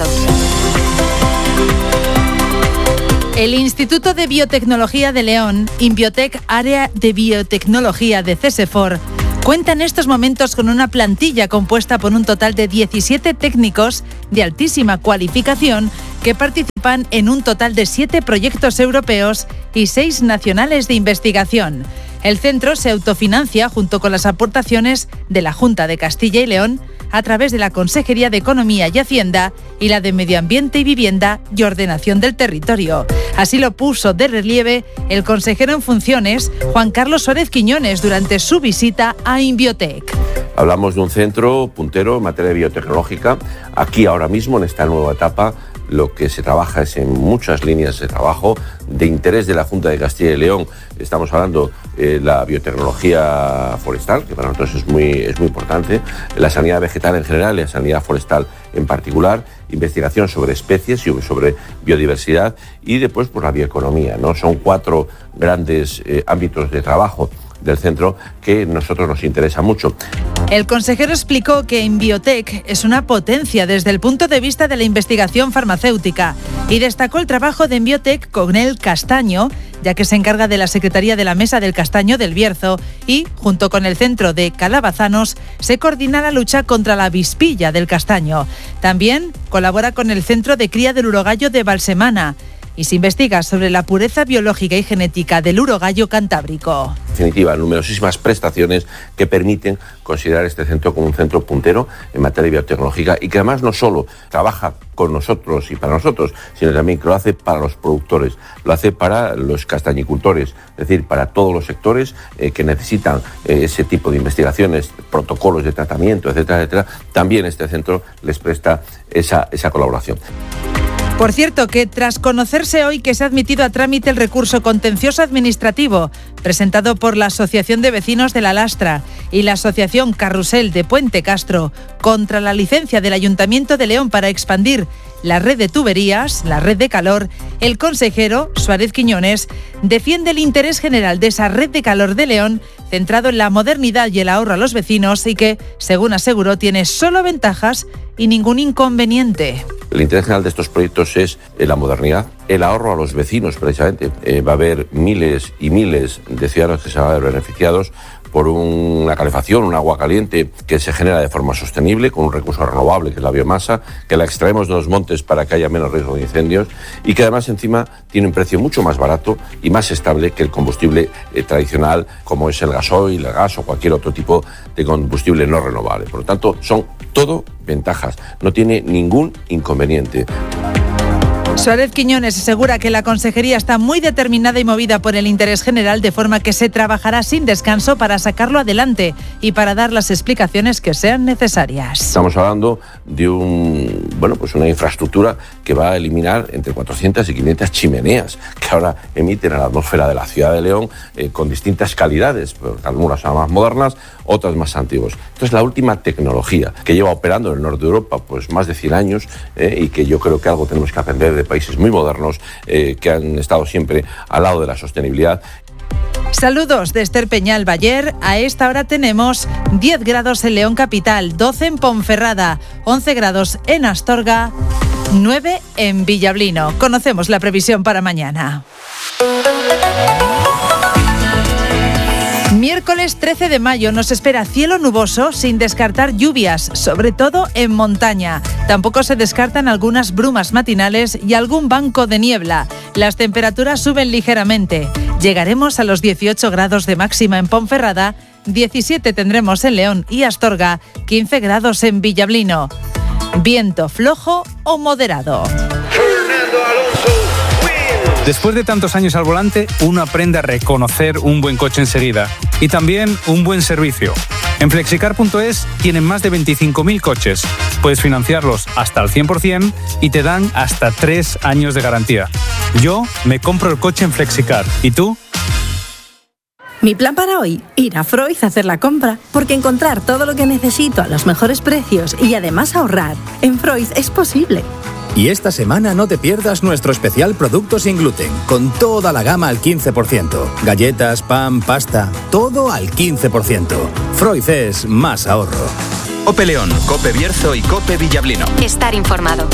El Instituto de Biotecnología de León, Inbiotec Área de Biotecnología de CESEFOR, cuenta en estos momentos con una plantilla compuesta por un total de 17 técnicos de altísima cualificación que participan en un total de 7 proyectos europeos y 6 nacionales de investigación. El centro se autofinancia junto con las aportaciones de la Junta de Castilla y León a través de la Consejería de Economía y Hacienda y la de Medio Ambiente y Vivienda y Ordenación del Territorio. Así lo puso de relieve el consejero en funciones, Juan Carlos Suárez Quiñones, durante su visita a Inbiotec. Hablamos de un centro puntero en materia biotecnológica. Aquí ahora mismo, en esta nueva etapa, lo que se trabaja es en muchas líneas de trabajo de interés de la Junta de Castilla y León. Estamos hablando de la biotecnología forestal, que para nosotros es muy importante, la sanidad vegetal en general y la sanidad forestal en particular, investigación sobre especies y sobre biodiversidad y después por la bioeconomía, ¿no? Son 4 grandes ámbitos de trabajo. del centro que a nosotros nos interesa mucho. El consejero explicó que Inbiotech es una potencia desde el punto de vista de la investigación farmacéutica y destacó el trabajo de Inbiotech con el castaño, ya que se encarga de la Secretaría de la Mesa del Castaño del Bierzo y, junto con el Centro de Calabazanos, se coordina la lucha contra la avispilla del castaño. También colabora con el Centro de Cría del Urogallo de Balsemana y se investiga sobre la pureza biológica y genética del urogallo cantábrico. En definitiva, numerosísimas prestaciones que permiten considerar este centro como un centro puntero en materia biotecnológica y que además no solo trabaja con nosotros y para nosotros, sino también que lo hace para los productores, lo hace para los castañicultores, es decir, para todos los sectores que necesitan ese tipo de investigaciones, protocolos de tratamiento, etcétera, etcétera. También este centro les presta esa colaboración. Por cierto, que tras conocerse hoy que se ha admitido a trámite el recurso contencioso administrativo presentado por la Asociación de Vecinos de La Lastra y la Asociación Carrusel de Puente Castro contra la licencia del Ayuntamiento de León para expandir la red de tuberías, la red de calor, el consejero Suárez Quiñones defiende el interés general de esa red de calor de León centrado en la modernidad y el ahorro a los vecinos y que, según aseguró, tiene solo ventajas y ningún inconveniente. El interés general de estos proyectos es la modernidad, el ahorro a los vecinos precisamente. Va a haber miles y miles de ciudadanos que se van a ver beneficiados por una calefacción, un agua caliente que se genera de forma sostenible con un recurso renovable que es la biomasa, que la extraemos de los montes para que haya menos riesgo de incendios y que además encima tiene un precio mucho más barato y más estable que el combustible tradicional como es el gasoil, el gas o cualquier otro tipo de combustible no renovable. Por lo tanto, son todo ventajas, no tiene ningún inconveniente. Suárez Quiñones asegura que la consejería está muy determinada y movida por el interés general, de forma que se trabajará sin descanso para sacarlo adelante y para dar las explicaciones que sean necesarias. Estamos hablando de una infraestructura que va a eliminar entre 400 y 500 chimeneas que ahora emiten a la atmósfera de la ciudad de León con distintas calidades, algunas son más modernas, otras más antiguas. Esto es la última tecnología que lleva operando en el norte de Europa pues más de 100 años y que yo creo que algo tenemos que aprender de países muy modernos que han estado siempre al lado de la sostenibilidad. Saludos de Esther Peñal Bayer. A esta hora tenemos 10 grados en León Capital, 12 en Ponferrada, 11 grados en Astorga, 9 en Villablino. Conocemos la previsión para mañana. Miércoles 13 de mayo nos espera cielo nuboso sin descartar lluvias, sobre todo en montaña. Tampoco se descartan algunas brumas matinales y algún banco de niebla. Las temperaturas suben ligeramente. Llegaremos a los 18 grados de máxima en Ponferrada, 17 tendremos en León y Astorga, 15 grados en Villablino. Viento flojo o moderado. Después de tantos años al volante, uno aprende a reconocer un buen coche enseguida y también un buen servicio. En Flexicar.es tienen más de 25.000 coches. Puedes financiarlos hasta al 100% y te dan hasta 3 años de garantía. Yo me compro el coche en Flexicar. ¿Y tú? Mi plan para hoy, ir a Freud a hacer la compra, porque encontrar todo lo que necesito a los mejores precios y además ahorrar, en Freud es posible. Y esta semana no te pierdas nuestro especial Productos sin gluten, con toda la gama al 15%. Galletas, pan, pasta, todo al 15%. Freud es más ahorro. COPE León, COPE Bierzo y COPE Villablino. Estar informado.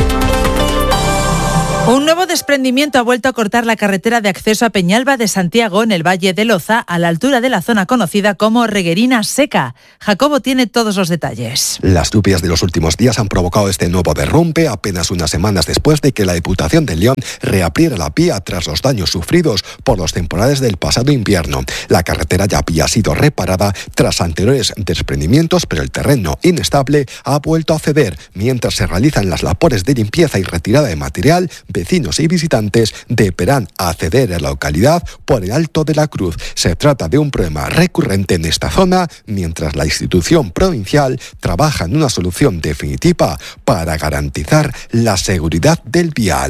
Un nuevo desprendimiento ha vuelto a cortar la carretera de acceso a Peñalba de Santiago en el Valle de Loza, a la altura de la zona conocida como Reguerina Seca. Jacobo tiene todos los detalles. Las lluvias de los últimos días han provocado este nuevo derrumbe apenas unas semanas después de que la Diputación de León reabriera la vía tras los daños sufridos por los temporales del pasado invierno. La carretera ya había sido reparada tras anteriores desprendimientos, pero el terreno inestable ha vuelto a ceder mientras se realizan las labores de limpieza y retirada de material. Vecinos y visitantes deberán acceder a la localidad por el Alto de la Cruz. Se trata de un problema recurrente en esta zona, mientras la institución provincial trabaja en una solución definitiva para garantizar la seguridad del vial.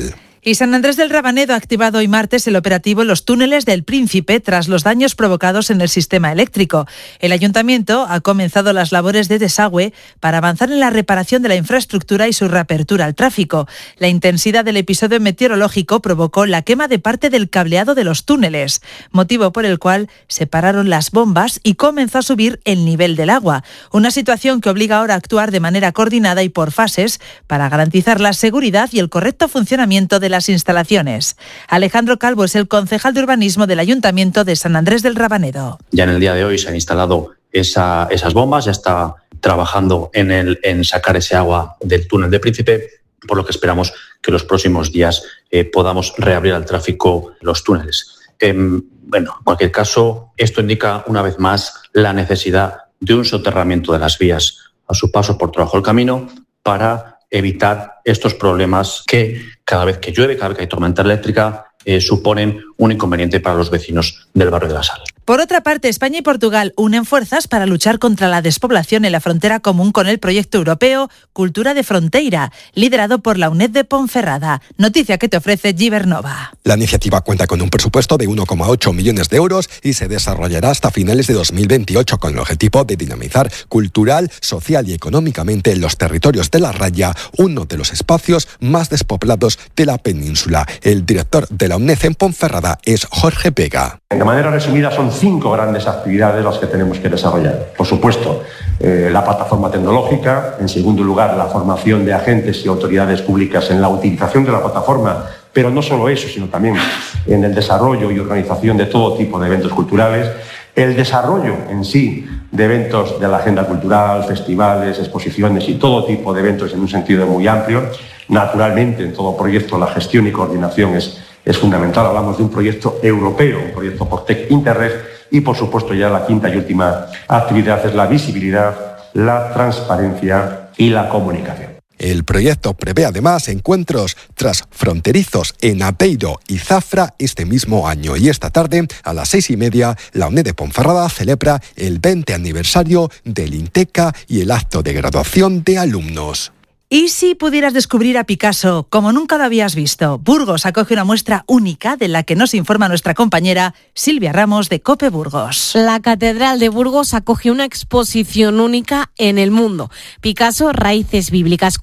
Y San Andrés del Rabanedo ha activado hoy martes el operativo en los túneles del Príncipe tras los daños provocados en el sistema eléctrico. El ayuntamiento ha comenzado las labores de desagüe para avanzar en la reparación de la infraestructura y su reapertura al tráfico. La intensidad del episodio meteorológico provocó la quema de parte del cableado de los túneles, motivo por el cual se pararon las bombas y comenzó a subir el nivel del agua. Una situación que obliga ahora a actuar de manera coordinada y por fases para garantizar la seguridad y el correcto funcionamiento de las instalaciones. Alejandro Calvo es el concejal de urbanismo del Ayuntamiento de San Andrés del Rabanedo. Ya en el día de hoy se han instalado esas bombas, ya está trabajando en sacar ese agua del túnel de Príncipe, por lo que esperamos que los próximos días podamos reabrir al tráfico los túneles. En cualquier caso, esto indica una vez más la necesidad de un soterramiento de las vías a su paso por Trabajo del Camino para evitar estos problemas que cada vez que llueve, cada vez que hay tormenta eléctrica, suponen un inconveniente para los vecinos del barrio de La Sal. Por otra parte, España y Portugal unen fuerzas para luchar contra la despoblación en la frontera común con el proyecto europeo Cultura de Fronteira, liderado por la UNED de Ponferrada. Noticia que te ofrece Gibernova. La iniciativa cuenta con un presupuesto de 1,8 millones de euros y se desarrollará hasta finales de 2028 con el objetivo de dinamizar cultural, social y económicamente los territorios de La Raya, uno de los espacios más despoblados de la península. El director de la UNED en Ponferrada es Jorge Vega. De manera resumida, son 5 grandes actividades las que tenemos que desarrollar. Por supuesto, la plataforma tecnológica, en segundo lugar, la formación de agentes y autoridades públicas en la utilización de la plataforma, pero no solo eso, sino también en el desarrollo y organización de todo tipo de eventos culturales, el desarrollo en sí de eventos de la agenda cultural, festivales, exposiciones y todo tipo de eventos en un sentido muy amplio. Naturalmente, en todo proyecto la gestión y coordinación es fundamental. Hablamos de un proyecto europeo, un proyecto por Tech Interreg, y por supuesto ya la quinta y última actividad es la visibilidad, la transparencia y la comunicación. El proyecto prevé además encuentros transfronterizos en Aveiro y Zafra este mismo año. Y esta tarde, a las 6:30, la UNED de Ponferrada celebra el 20 aniversario del INTECA y el acto de graduación de alumnos. ¿Y si pudieras descubrir a Picasso como nunca lo habías visto? Burgos acoge una muestra única de la que nos informa nuestra compañera Silvia Ramos de COPE Burgos. La Catedral de Burgos acoge una exposición única en el mundo. Picasso, Raíces Bíblicas,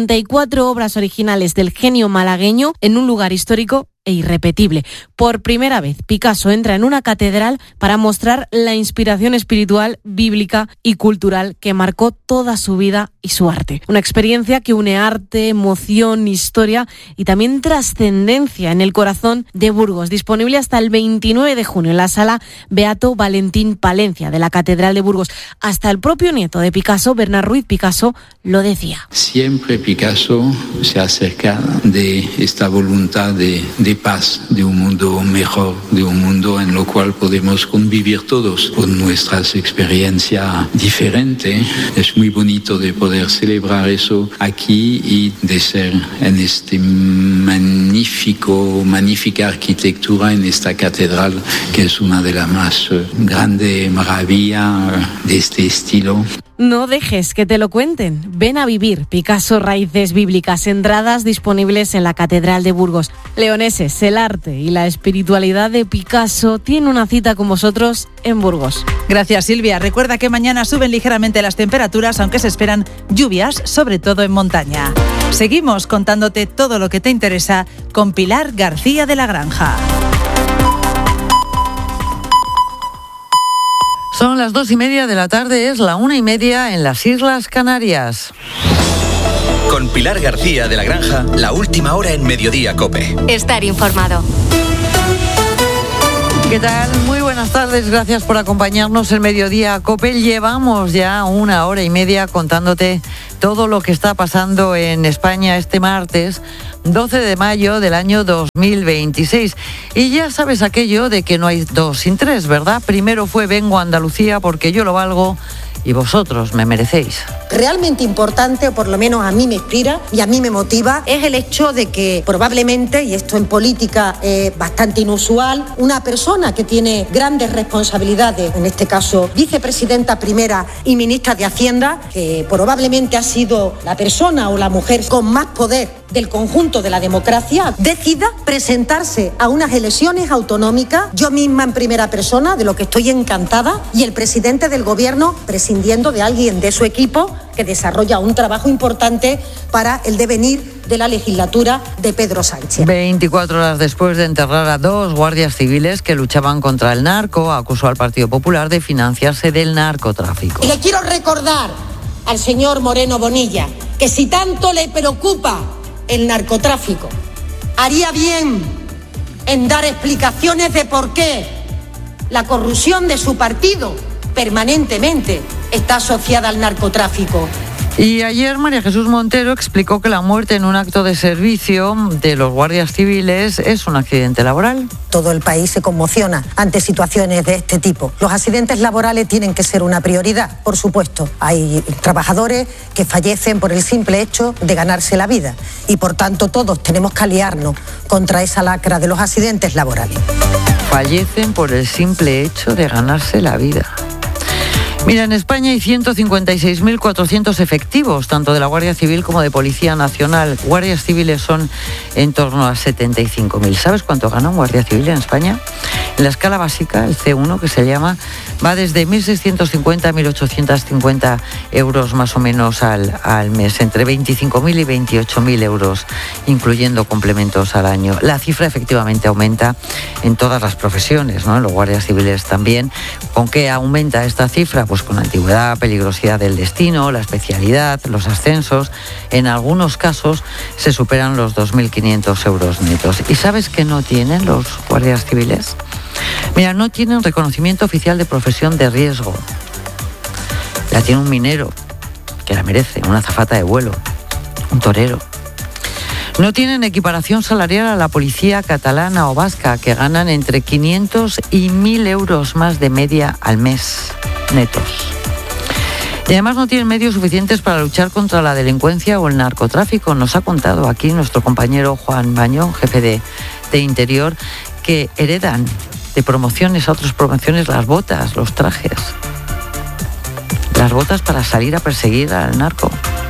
44 obras originales del genio malagueño en un lugar histórico e irrepetible. Por primera vez, Picasso entra en una catedral para mostrar la inspiración espiritual, bíblica y cultural que marcó toda su vida y su arte. Una experiencia que une arte, emoción, historia y también trascendencia en el corazón de Burgos. Disponible hasta el 29 de junio en la sala Beato Valentín Palencia de la Catedral de Burgos. Hasta el propio nieto de Picasso, Bernard Ruiz Picasso, lo decía. Siempre Picasso se acerca de esta voluntad de paz, de un mundo mejor, de un mundo en lo cual podemos convivir todos con nuestras experiencias diferentes. Es muy bonito de poder celebrar eso aquí y de ser en este magnífica arquitectura en esta catedral, que es una de las más grandes maravillas de este estilo. No dejes que te lo cuenten. Ven a vivir Picasso Raíces Bíblicas. Entradas disponibles en la Catedral de Burgos. Leoneses, el arte y la espiritualidad de Picasso tiene una cita con vosotros en Burgos. Gracias, Silvia. Recuerda que mañana suben ligeramente las temperaturas, aunque se esperan lluvias, sobre todo en montaña. Seguimos contándote todo lo que te interesa con Pilar García de la Granja. Son las 2:30 de la tarde, es la 1:30 en las Islas Canarias. Con Pilar García de la Granja, la última hora en Mediodía COPE. Estar informado. ¿Qué tal? Muy buenas tardes, gracias por acompañarnos en Mediodía COPE. Llevamos ya 1:30 contándote todo lo que está pasando en España este martes 12 de mayo del año 2026. Y ya sabes aquello de que no hay dos sin tres, ¿verdad? Primero fue Vengo a Andalucía porque yo lo valgo y vosotros me merecéis. Realmente importante, o por lo menos a mí me inspira y a mí me motiva, es el hecho de que probablemente, y esto en política es bastante inusual, una persona que tiene grandes responsabilidades, en este caso vicepresidenta primera y ministra de Hacienda, que probablemente ha sido la persona o la mujer con más poder del conjunto de la democracia, decida presentarse a unas elecciones autonómicas, yo misma en primera persona, de lo que estoy encantada, y el presidente del Gobierno prescindiendo de alguien de su equipo que desarrolla un trabajo importante para el devenir de la legislatura de Pedro Sánchez. 24 horas después de enterrar a 2 guardias civiles que luchaban contra el narco, acusó al Partido Popular de financiarse del narcotráfico. Y le quiero recordar al señor Moreno Bonilla que si tanto le preocupa el narcotráfico, haría bien en dar explicaciones de por qué la corrupción de su partido permanentemente está asociada al narcotráfico. Y ayer María Jesús Montero explicó que la muerte en un acto de servicio de los guardias civiles es un accidente laboral. Todo el país se conmociona ante situaciones de este tipo. Los accidentes laborales tienen que ser una prioridad, por supuesto. Hay trabajadores que fallecen por el simple hecho de ganarse la vida y por tanto todos tenemos que aliarnos contra esa lacra de los accidentes laborales. Fallecen por el simple hecho de ganarse la vida. Mira, en España hay 156.400 efectivos, tanto de la Guardia Civil como de Policía Nacional. Guardias civiles son en torno a 75.000. ¿Sabes cuánto gana un guardia civil en España? En la escala básica, el C1, que se llama, va desde 1.650 a 1.850 euros más o menos al mes, entre 25.000 y 28.000 euros, incluyendo complementos al año. La cifra efectivamente aumenta en todas las profesiones, ¿no? En los guardias civiles también. ¿Con qué aumenta esta cifra? Pues con antigüedad, peligrosidad del destino, la especialidad, los ascensos. En algunos casos se superan los 2.500 euros netos. ¿Y sabes qué no tienen los guardias civiles? Mira, no tienen reconocimiento oficial de profesión de riesgo. La tiene un minero, que la merece, una azafata de vuelo, un torero. No tienen equiparación salarial a la policía catalana o vasca, que ganan entre 500 y 1.000 euros más de media al mes, netos. Y además no tienen medios suficientes para luchar contra la delincuencia o el narcotráfico. Nos ha contado aquí nuestro compañero Juan Bañón, jefe de Interior, que heredan de promociones a otras promociones las botas, los trajes. Las botas para salir a perseguir al narco.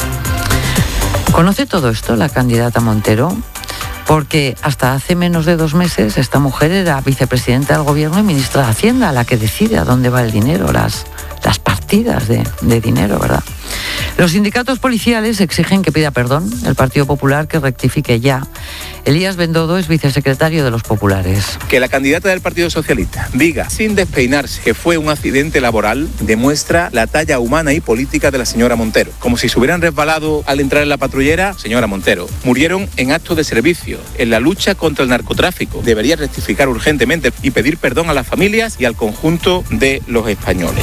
¿Conoce todo esto la candidata Montero? Porque hasta hace menos de 2 meses esta mujer era vicepresidenta del Gobierno y ministra de Hacienda, la que decide a dónde va el dinero, las partidas de dinero, ¿verdad? Los sindicatos policiales exigen que pida perdón el Partido Popular, que rectifique ya. Elías Bendodo es vicesecretario de los populares. Que la candidata del Partido Socialista diga sin despeinarse que fue un accidente laboral demuestra la talla humana y política de la señora Montero. Como si se hubieran resbalado al entrar en la patrullera, señora Montero. Murieron en actos de servicio, en la lucha contra el narcotráfico. Debería rectificar urgentemente y pedir perdón a las familias y al conjunto de los españoles.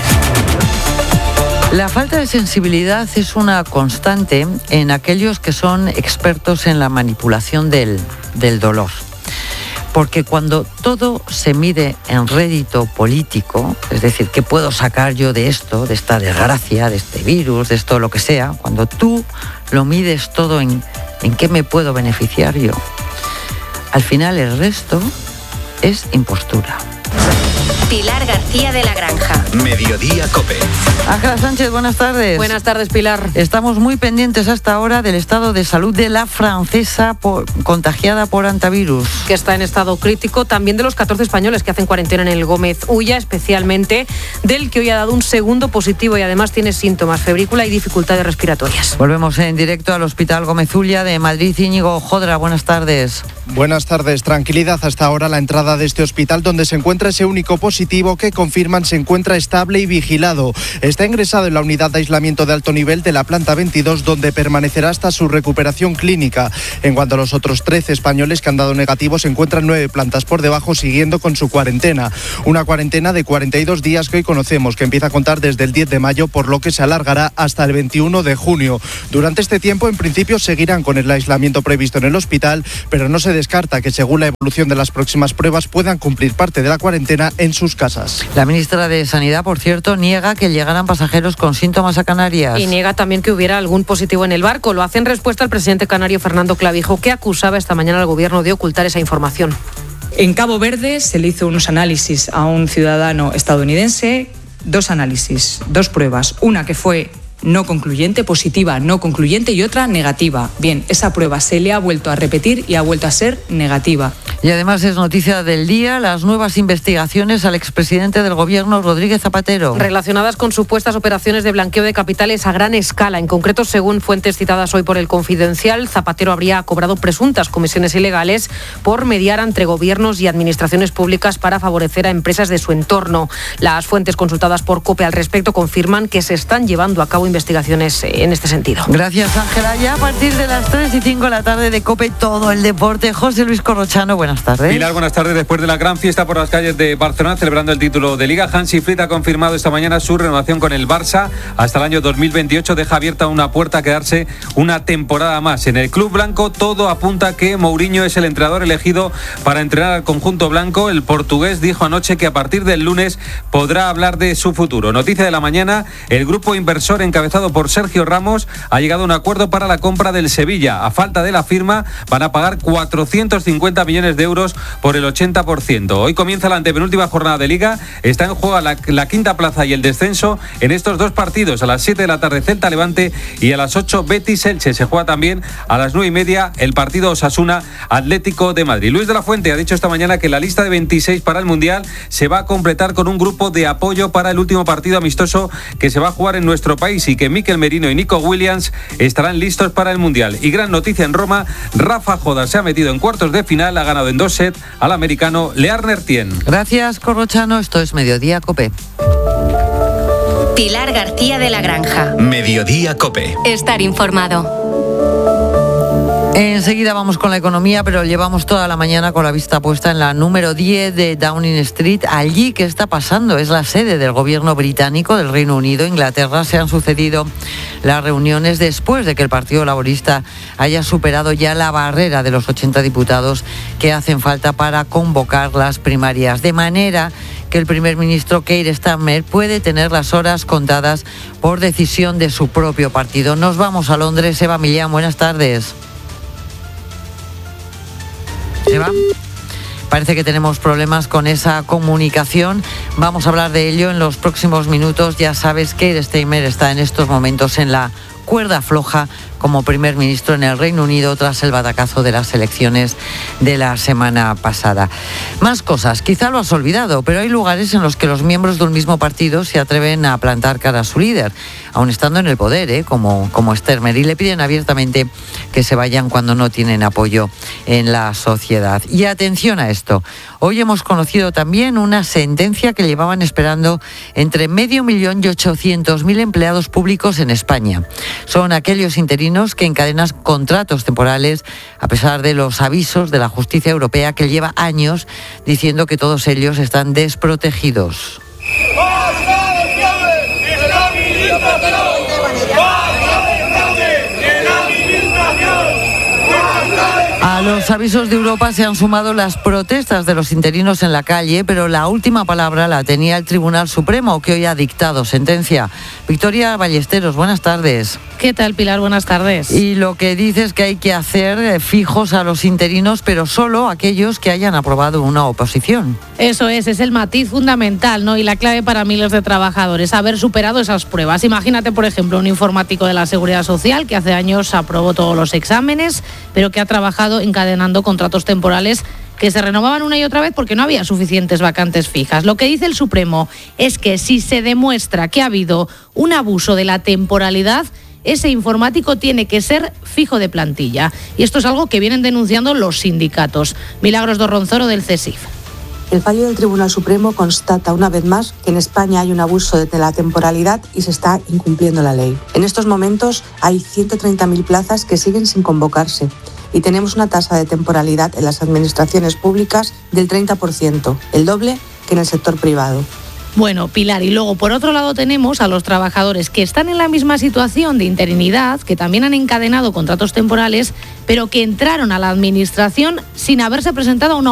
La falta de sensibilidad es una constante en aquellos que son expertos en la manipulación del dolor. Porque cuando todo se mide en rédito político, es decir, ¿qué puedo sacar yo de esto, de esta desgracia, de este virus, de esto, lo que sea? Cuando tú lo mides todo en qué me puedo beneficiar yo, al final el resto es impostura. Pilar García de la Granja. Mediodía COPE. Ángela Sánchez, buenas tardes. Buenas tardes, Pilar. Estamos muy pendientes hasta ahora del estado de salud de la francesa contagiada por hantavirus. Que está en estado crítico, también de los 14 españoles que hacen cuarentena en el Gómez Ulla, especialmente del que hoy ha dado un segundo positivo y además tiene síntomas, febrícula y dificultades respiratorias. Volvemos en directo al Hospital Gómez Ulla de Madrid. Íñigo Jodra, buenas tardes. Buenas tardes. Tranquilidad hasta ahora la entrada de este hospital, donde se encuentra ese único positivo que confirman se encuentra estable y vigilado. Está ingresado en la unidad de aislamiento de alto nivel de la planta 22, donde permanecerá hasta su recuperación clínica. En cuanto a los otros 13 españoles que han dado negativo, se encuentran 9 plantas por debajo siguiendo con su cuarentena. Una cuarentena de 42 días que hoy conocemos, que empieza a contar desde el 10 de mayo, por lo que se alargará hasta el 21 de junio. Durante este tiempo, en principio, seguirán con el aislamiento previsto en el hospital, pero no se descarta que, según la evolución de las próximas pruebas, puedan cumplir parte de la cuarentena en sus casas. La ministra de Sanidad, por cierto, niega que llegaran pasajeros con síntomas a Canarias. Y niega también que hubiera algún positivo en el barco. Lo hace en respuesta al presidente canario Fernando Clavijo, que acusaba esta mañana al gobierno de ocultar esa información. En Cabo Verde se le hizo unos análisis a un ciudadano estadounidense, 2 análisis, 2 pruebas. Una que fue no concluyente, positiva, no concluyente y otra negativa. Bien, esa prueba se le ha vuelto a repetir y ha vuelto a ser negativa. Y además es noticia del día las nuevas investigaciones al expresidente del Gobierno, Rodríguez Zapatero. Relacionadas con supuestas operaciones de blanqueo de capitales a gran escala. En concreto, según fuentes citadas hoy por El Confidencial, Zapatero habría cobrado presuntas comisiones ilegales por mediar entre gobiernos y administraciones públicas para favorecer a empresas de su entorno. Las fuentes consultadas por COPE al respecto confirman que se están llevando a cabo investigaciones en este sentido. Gracias, Ángela. Ya a partir de las 3:05 de la tarde de COPE, todo el deporte. José Luis Corrochano, buenas tardes. Pilar, buenas tardes. Después de la gran fiesta por las calles de Barcelona, celebrando el título de Liga, Hansi Flick ha confirmado esta mañana su renovación con el Barça hasta el año 2028. Deja abierta una puerta a quedarse una temporada más. En el club blanco todo apunta a que Mourinho es el entrenador elegido para entrenar al conjunto blanco. El portugués dijo anoche que a partir del lunes podrá hablar de su futuro. Noticia de la mañana, el grupo inversor encabezado por Sergio Ramos ha llegado a un acuerdo para la compra del Sevilla. A falta de la firma van a pagar 450 millones de euros por el 80%. Hoy comienza la antepenúltima jornada de Liga. Está en juego la quinta plaza y el descenso en estos dos partidos. A las 7 de la tarde Celta Levante y a las 8 Betis Elche. Se juega también a las 9:30 el partido Osasuna Atlético de Madrid. Luis de la Fuente ha dicho esta mañana que la lista de 26 para el Mundial se va a completar con un grupo de apoyo para el último partido amistoso que se va a jugar en nuestro país y que Mikel Merino y Nico Williams estarán listos para el Mundial. Y gran noticia en Roma, Rafa Joda se ha metido en cuartos de final, ha ganado en 2 sets al americano Learner Tien. Gracias, Corrochano. Esto es Mediodía COPE. Pilar García de la Granja. Mediodía COPE. Estar informado. Enseguida vamos con la economía, pero llevamos toda la mañana con la vista puesta en la número 10 de Downing Street. Allí, ¿qué está pasando? Es la sede del gobierno británico, del Reino Unido, Inglaterra. Se han sucedido las reuniones después de que el Partido Laborista haya superado ya la barrera de los 80 diputados que hacen falta para convocar las primarias. De manera que el primer ministro Keir Starmer puede tener las horas contadas por decisión de su propio partido. Nos vamos a Londres. Eva Millán, buenas tardes. Eva, parece que tenemos problemas con esa comunicación. Vamos a hablar de ello en los próximos minutos. Ya sabes que Keir Starmer está en estos momentos en la cuerda floja como primer ministro en el Reino Unido tras el batacazo de las elecciones de la semana pasada. Más cosas, quizá lo has olvidado, pero hay lugares en los que los miembros de un mismo partido se atreven a plantar cara a su líder, aun estando en el poder, como Starmer, y le piden abiertamente que se vayan cuando no tienen apoyo en la sociedad. Y atención a esto, hoy hemos conocido también una sentencia que llevaban esperando entre 500.000 y 800.000 empleados públicos en España. Son aquellos interinos que encadenan contratos temporales a pesar de los avisos de la justicia europea que lleva años diciendo que todos ellos están desprotegidos. A los avisos de Europa se han sumado las protestas de los interinos en la calle, pero la última palabra la tenía el Tribunal Supremo, que hoy ha dictado sentencia. Victoria Ballesteros, buenas tardes. ¿Qué tal, Pilar? Buenas tardes. Y lo que dice es que hay que hacer fijos a los interinos, pero solo aquellos que hayan aprobado una oposición. Eso es el matiz fundamental, ¿no? Y la clave para miles de trabajadores, haber superado esas pruebas. Imagínate, por ejemplo, un informático de la Seguridad Social que hace años aprobó todos los exámenes, pero que ha trabajado encadenando contratos temporales que se renovaban una y otra vez porque no había suficientes vacantes fijas. Lo que dice el Supremo es que si se demuestra que ha habido un abuso de la temporalidad, ese informático tiene que ser fijo de plantilla. Y esto es algo que vienen denunciando los sindicatos. Milagros Dorronzoro, del CESIF. El fallo del Tribunal Supremo constata una vez más que en España hay un abuso de la temporalidad y se está incumpliendo la ley. En estos momentos hay 130.000 plazas que siguen sin convocarse y tenemos una tasa de temporalidad en las administraciones públicas del 30%, el doble que en el sector privado. Bueno, Pilar, y luego por otro lado tenemos a los trabajadores que están en la misma situación de interinidad, que también han encadenado contratos temporales, pero que entraron a la administración sin haberse presentado a una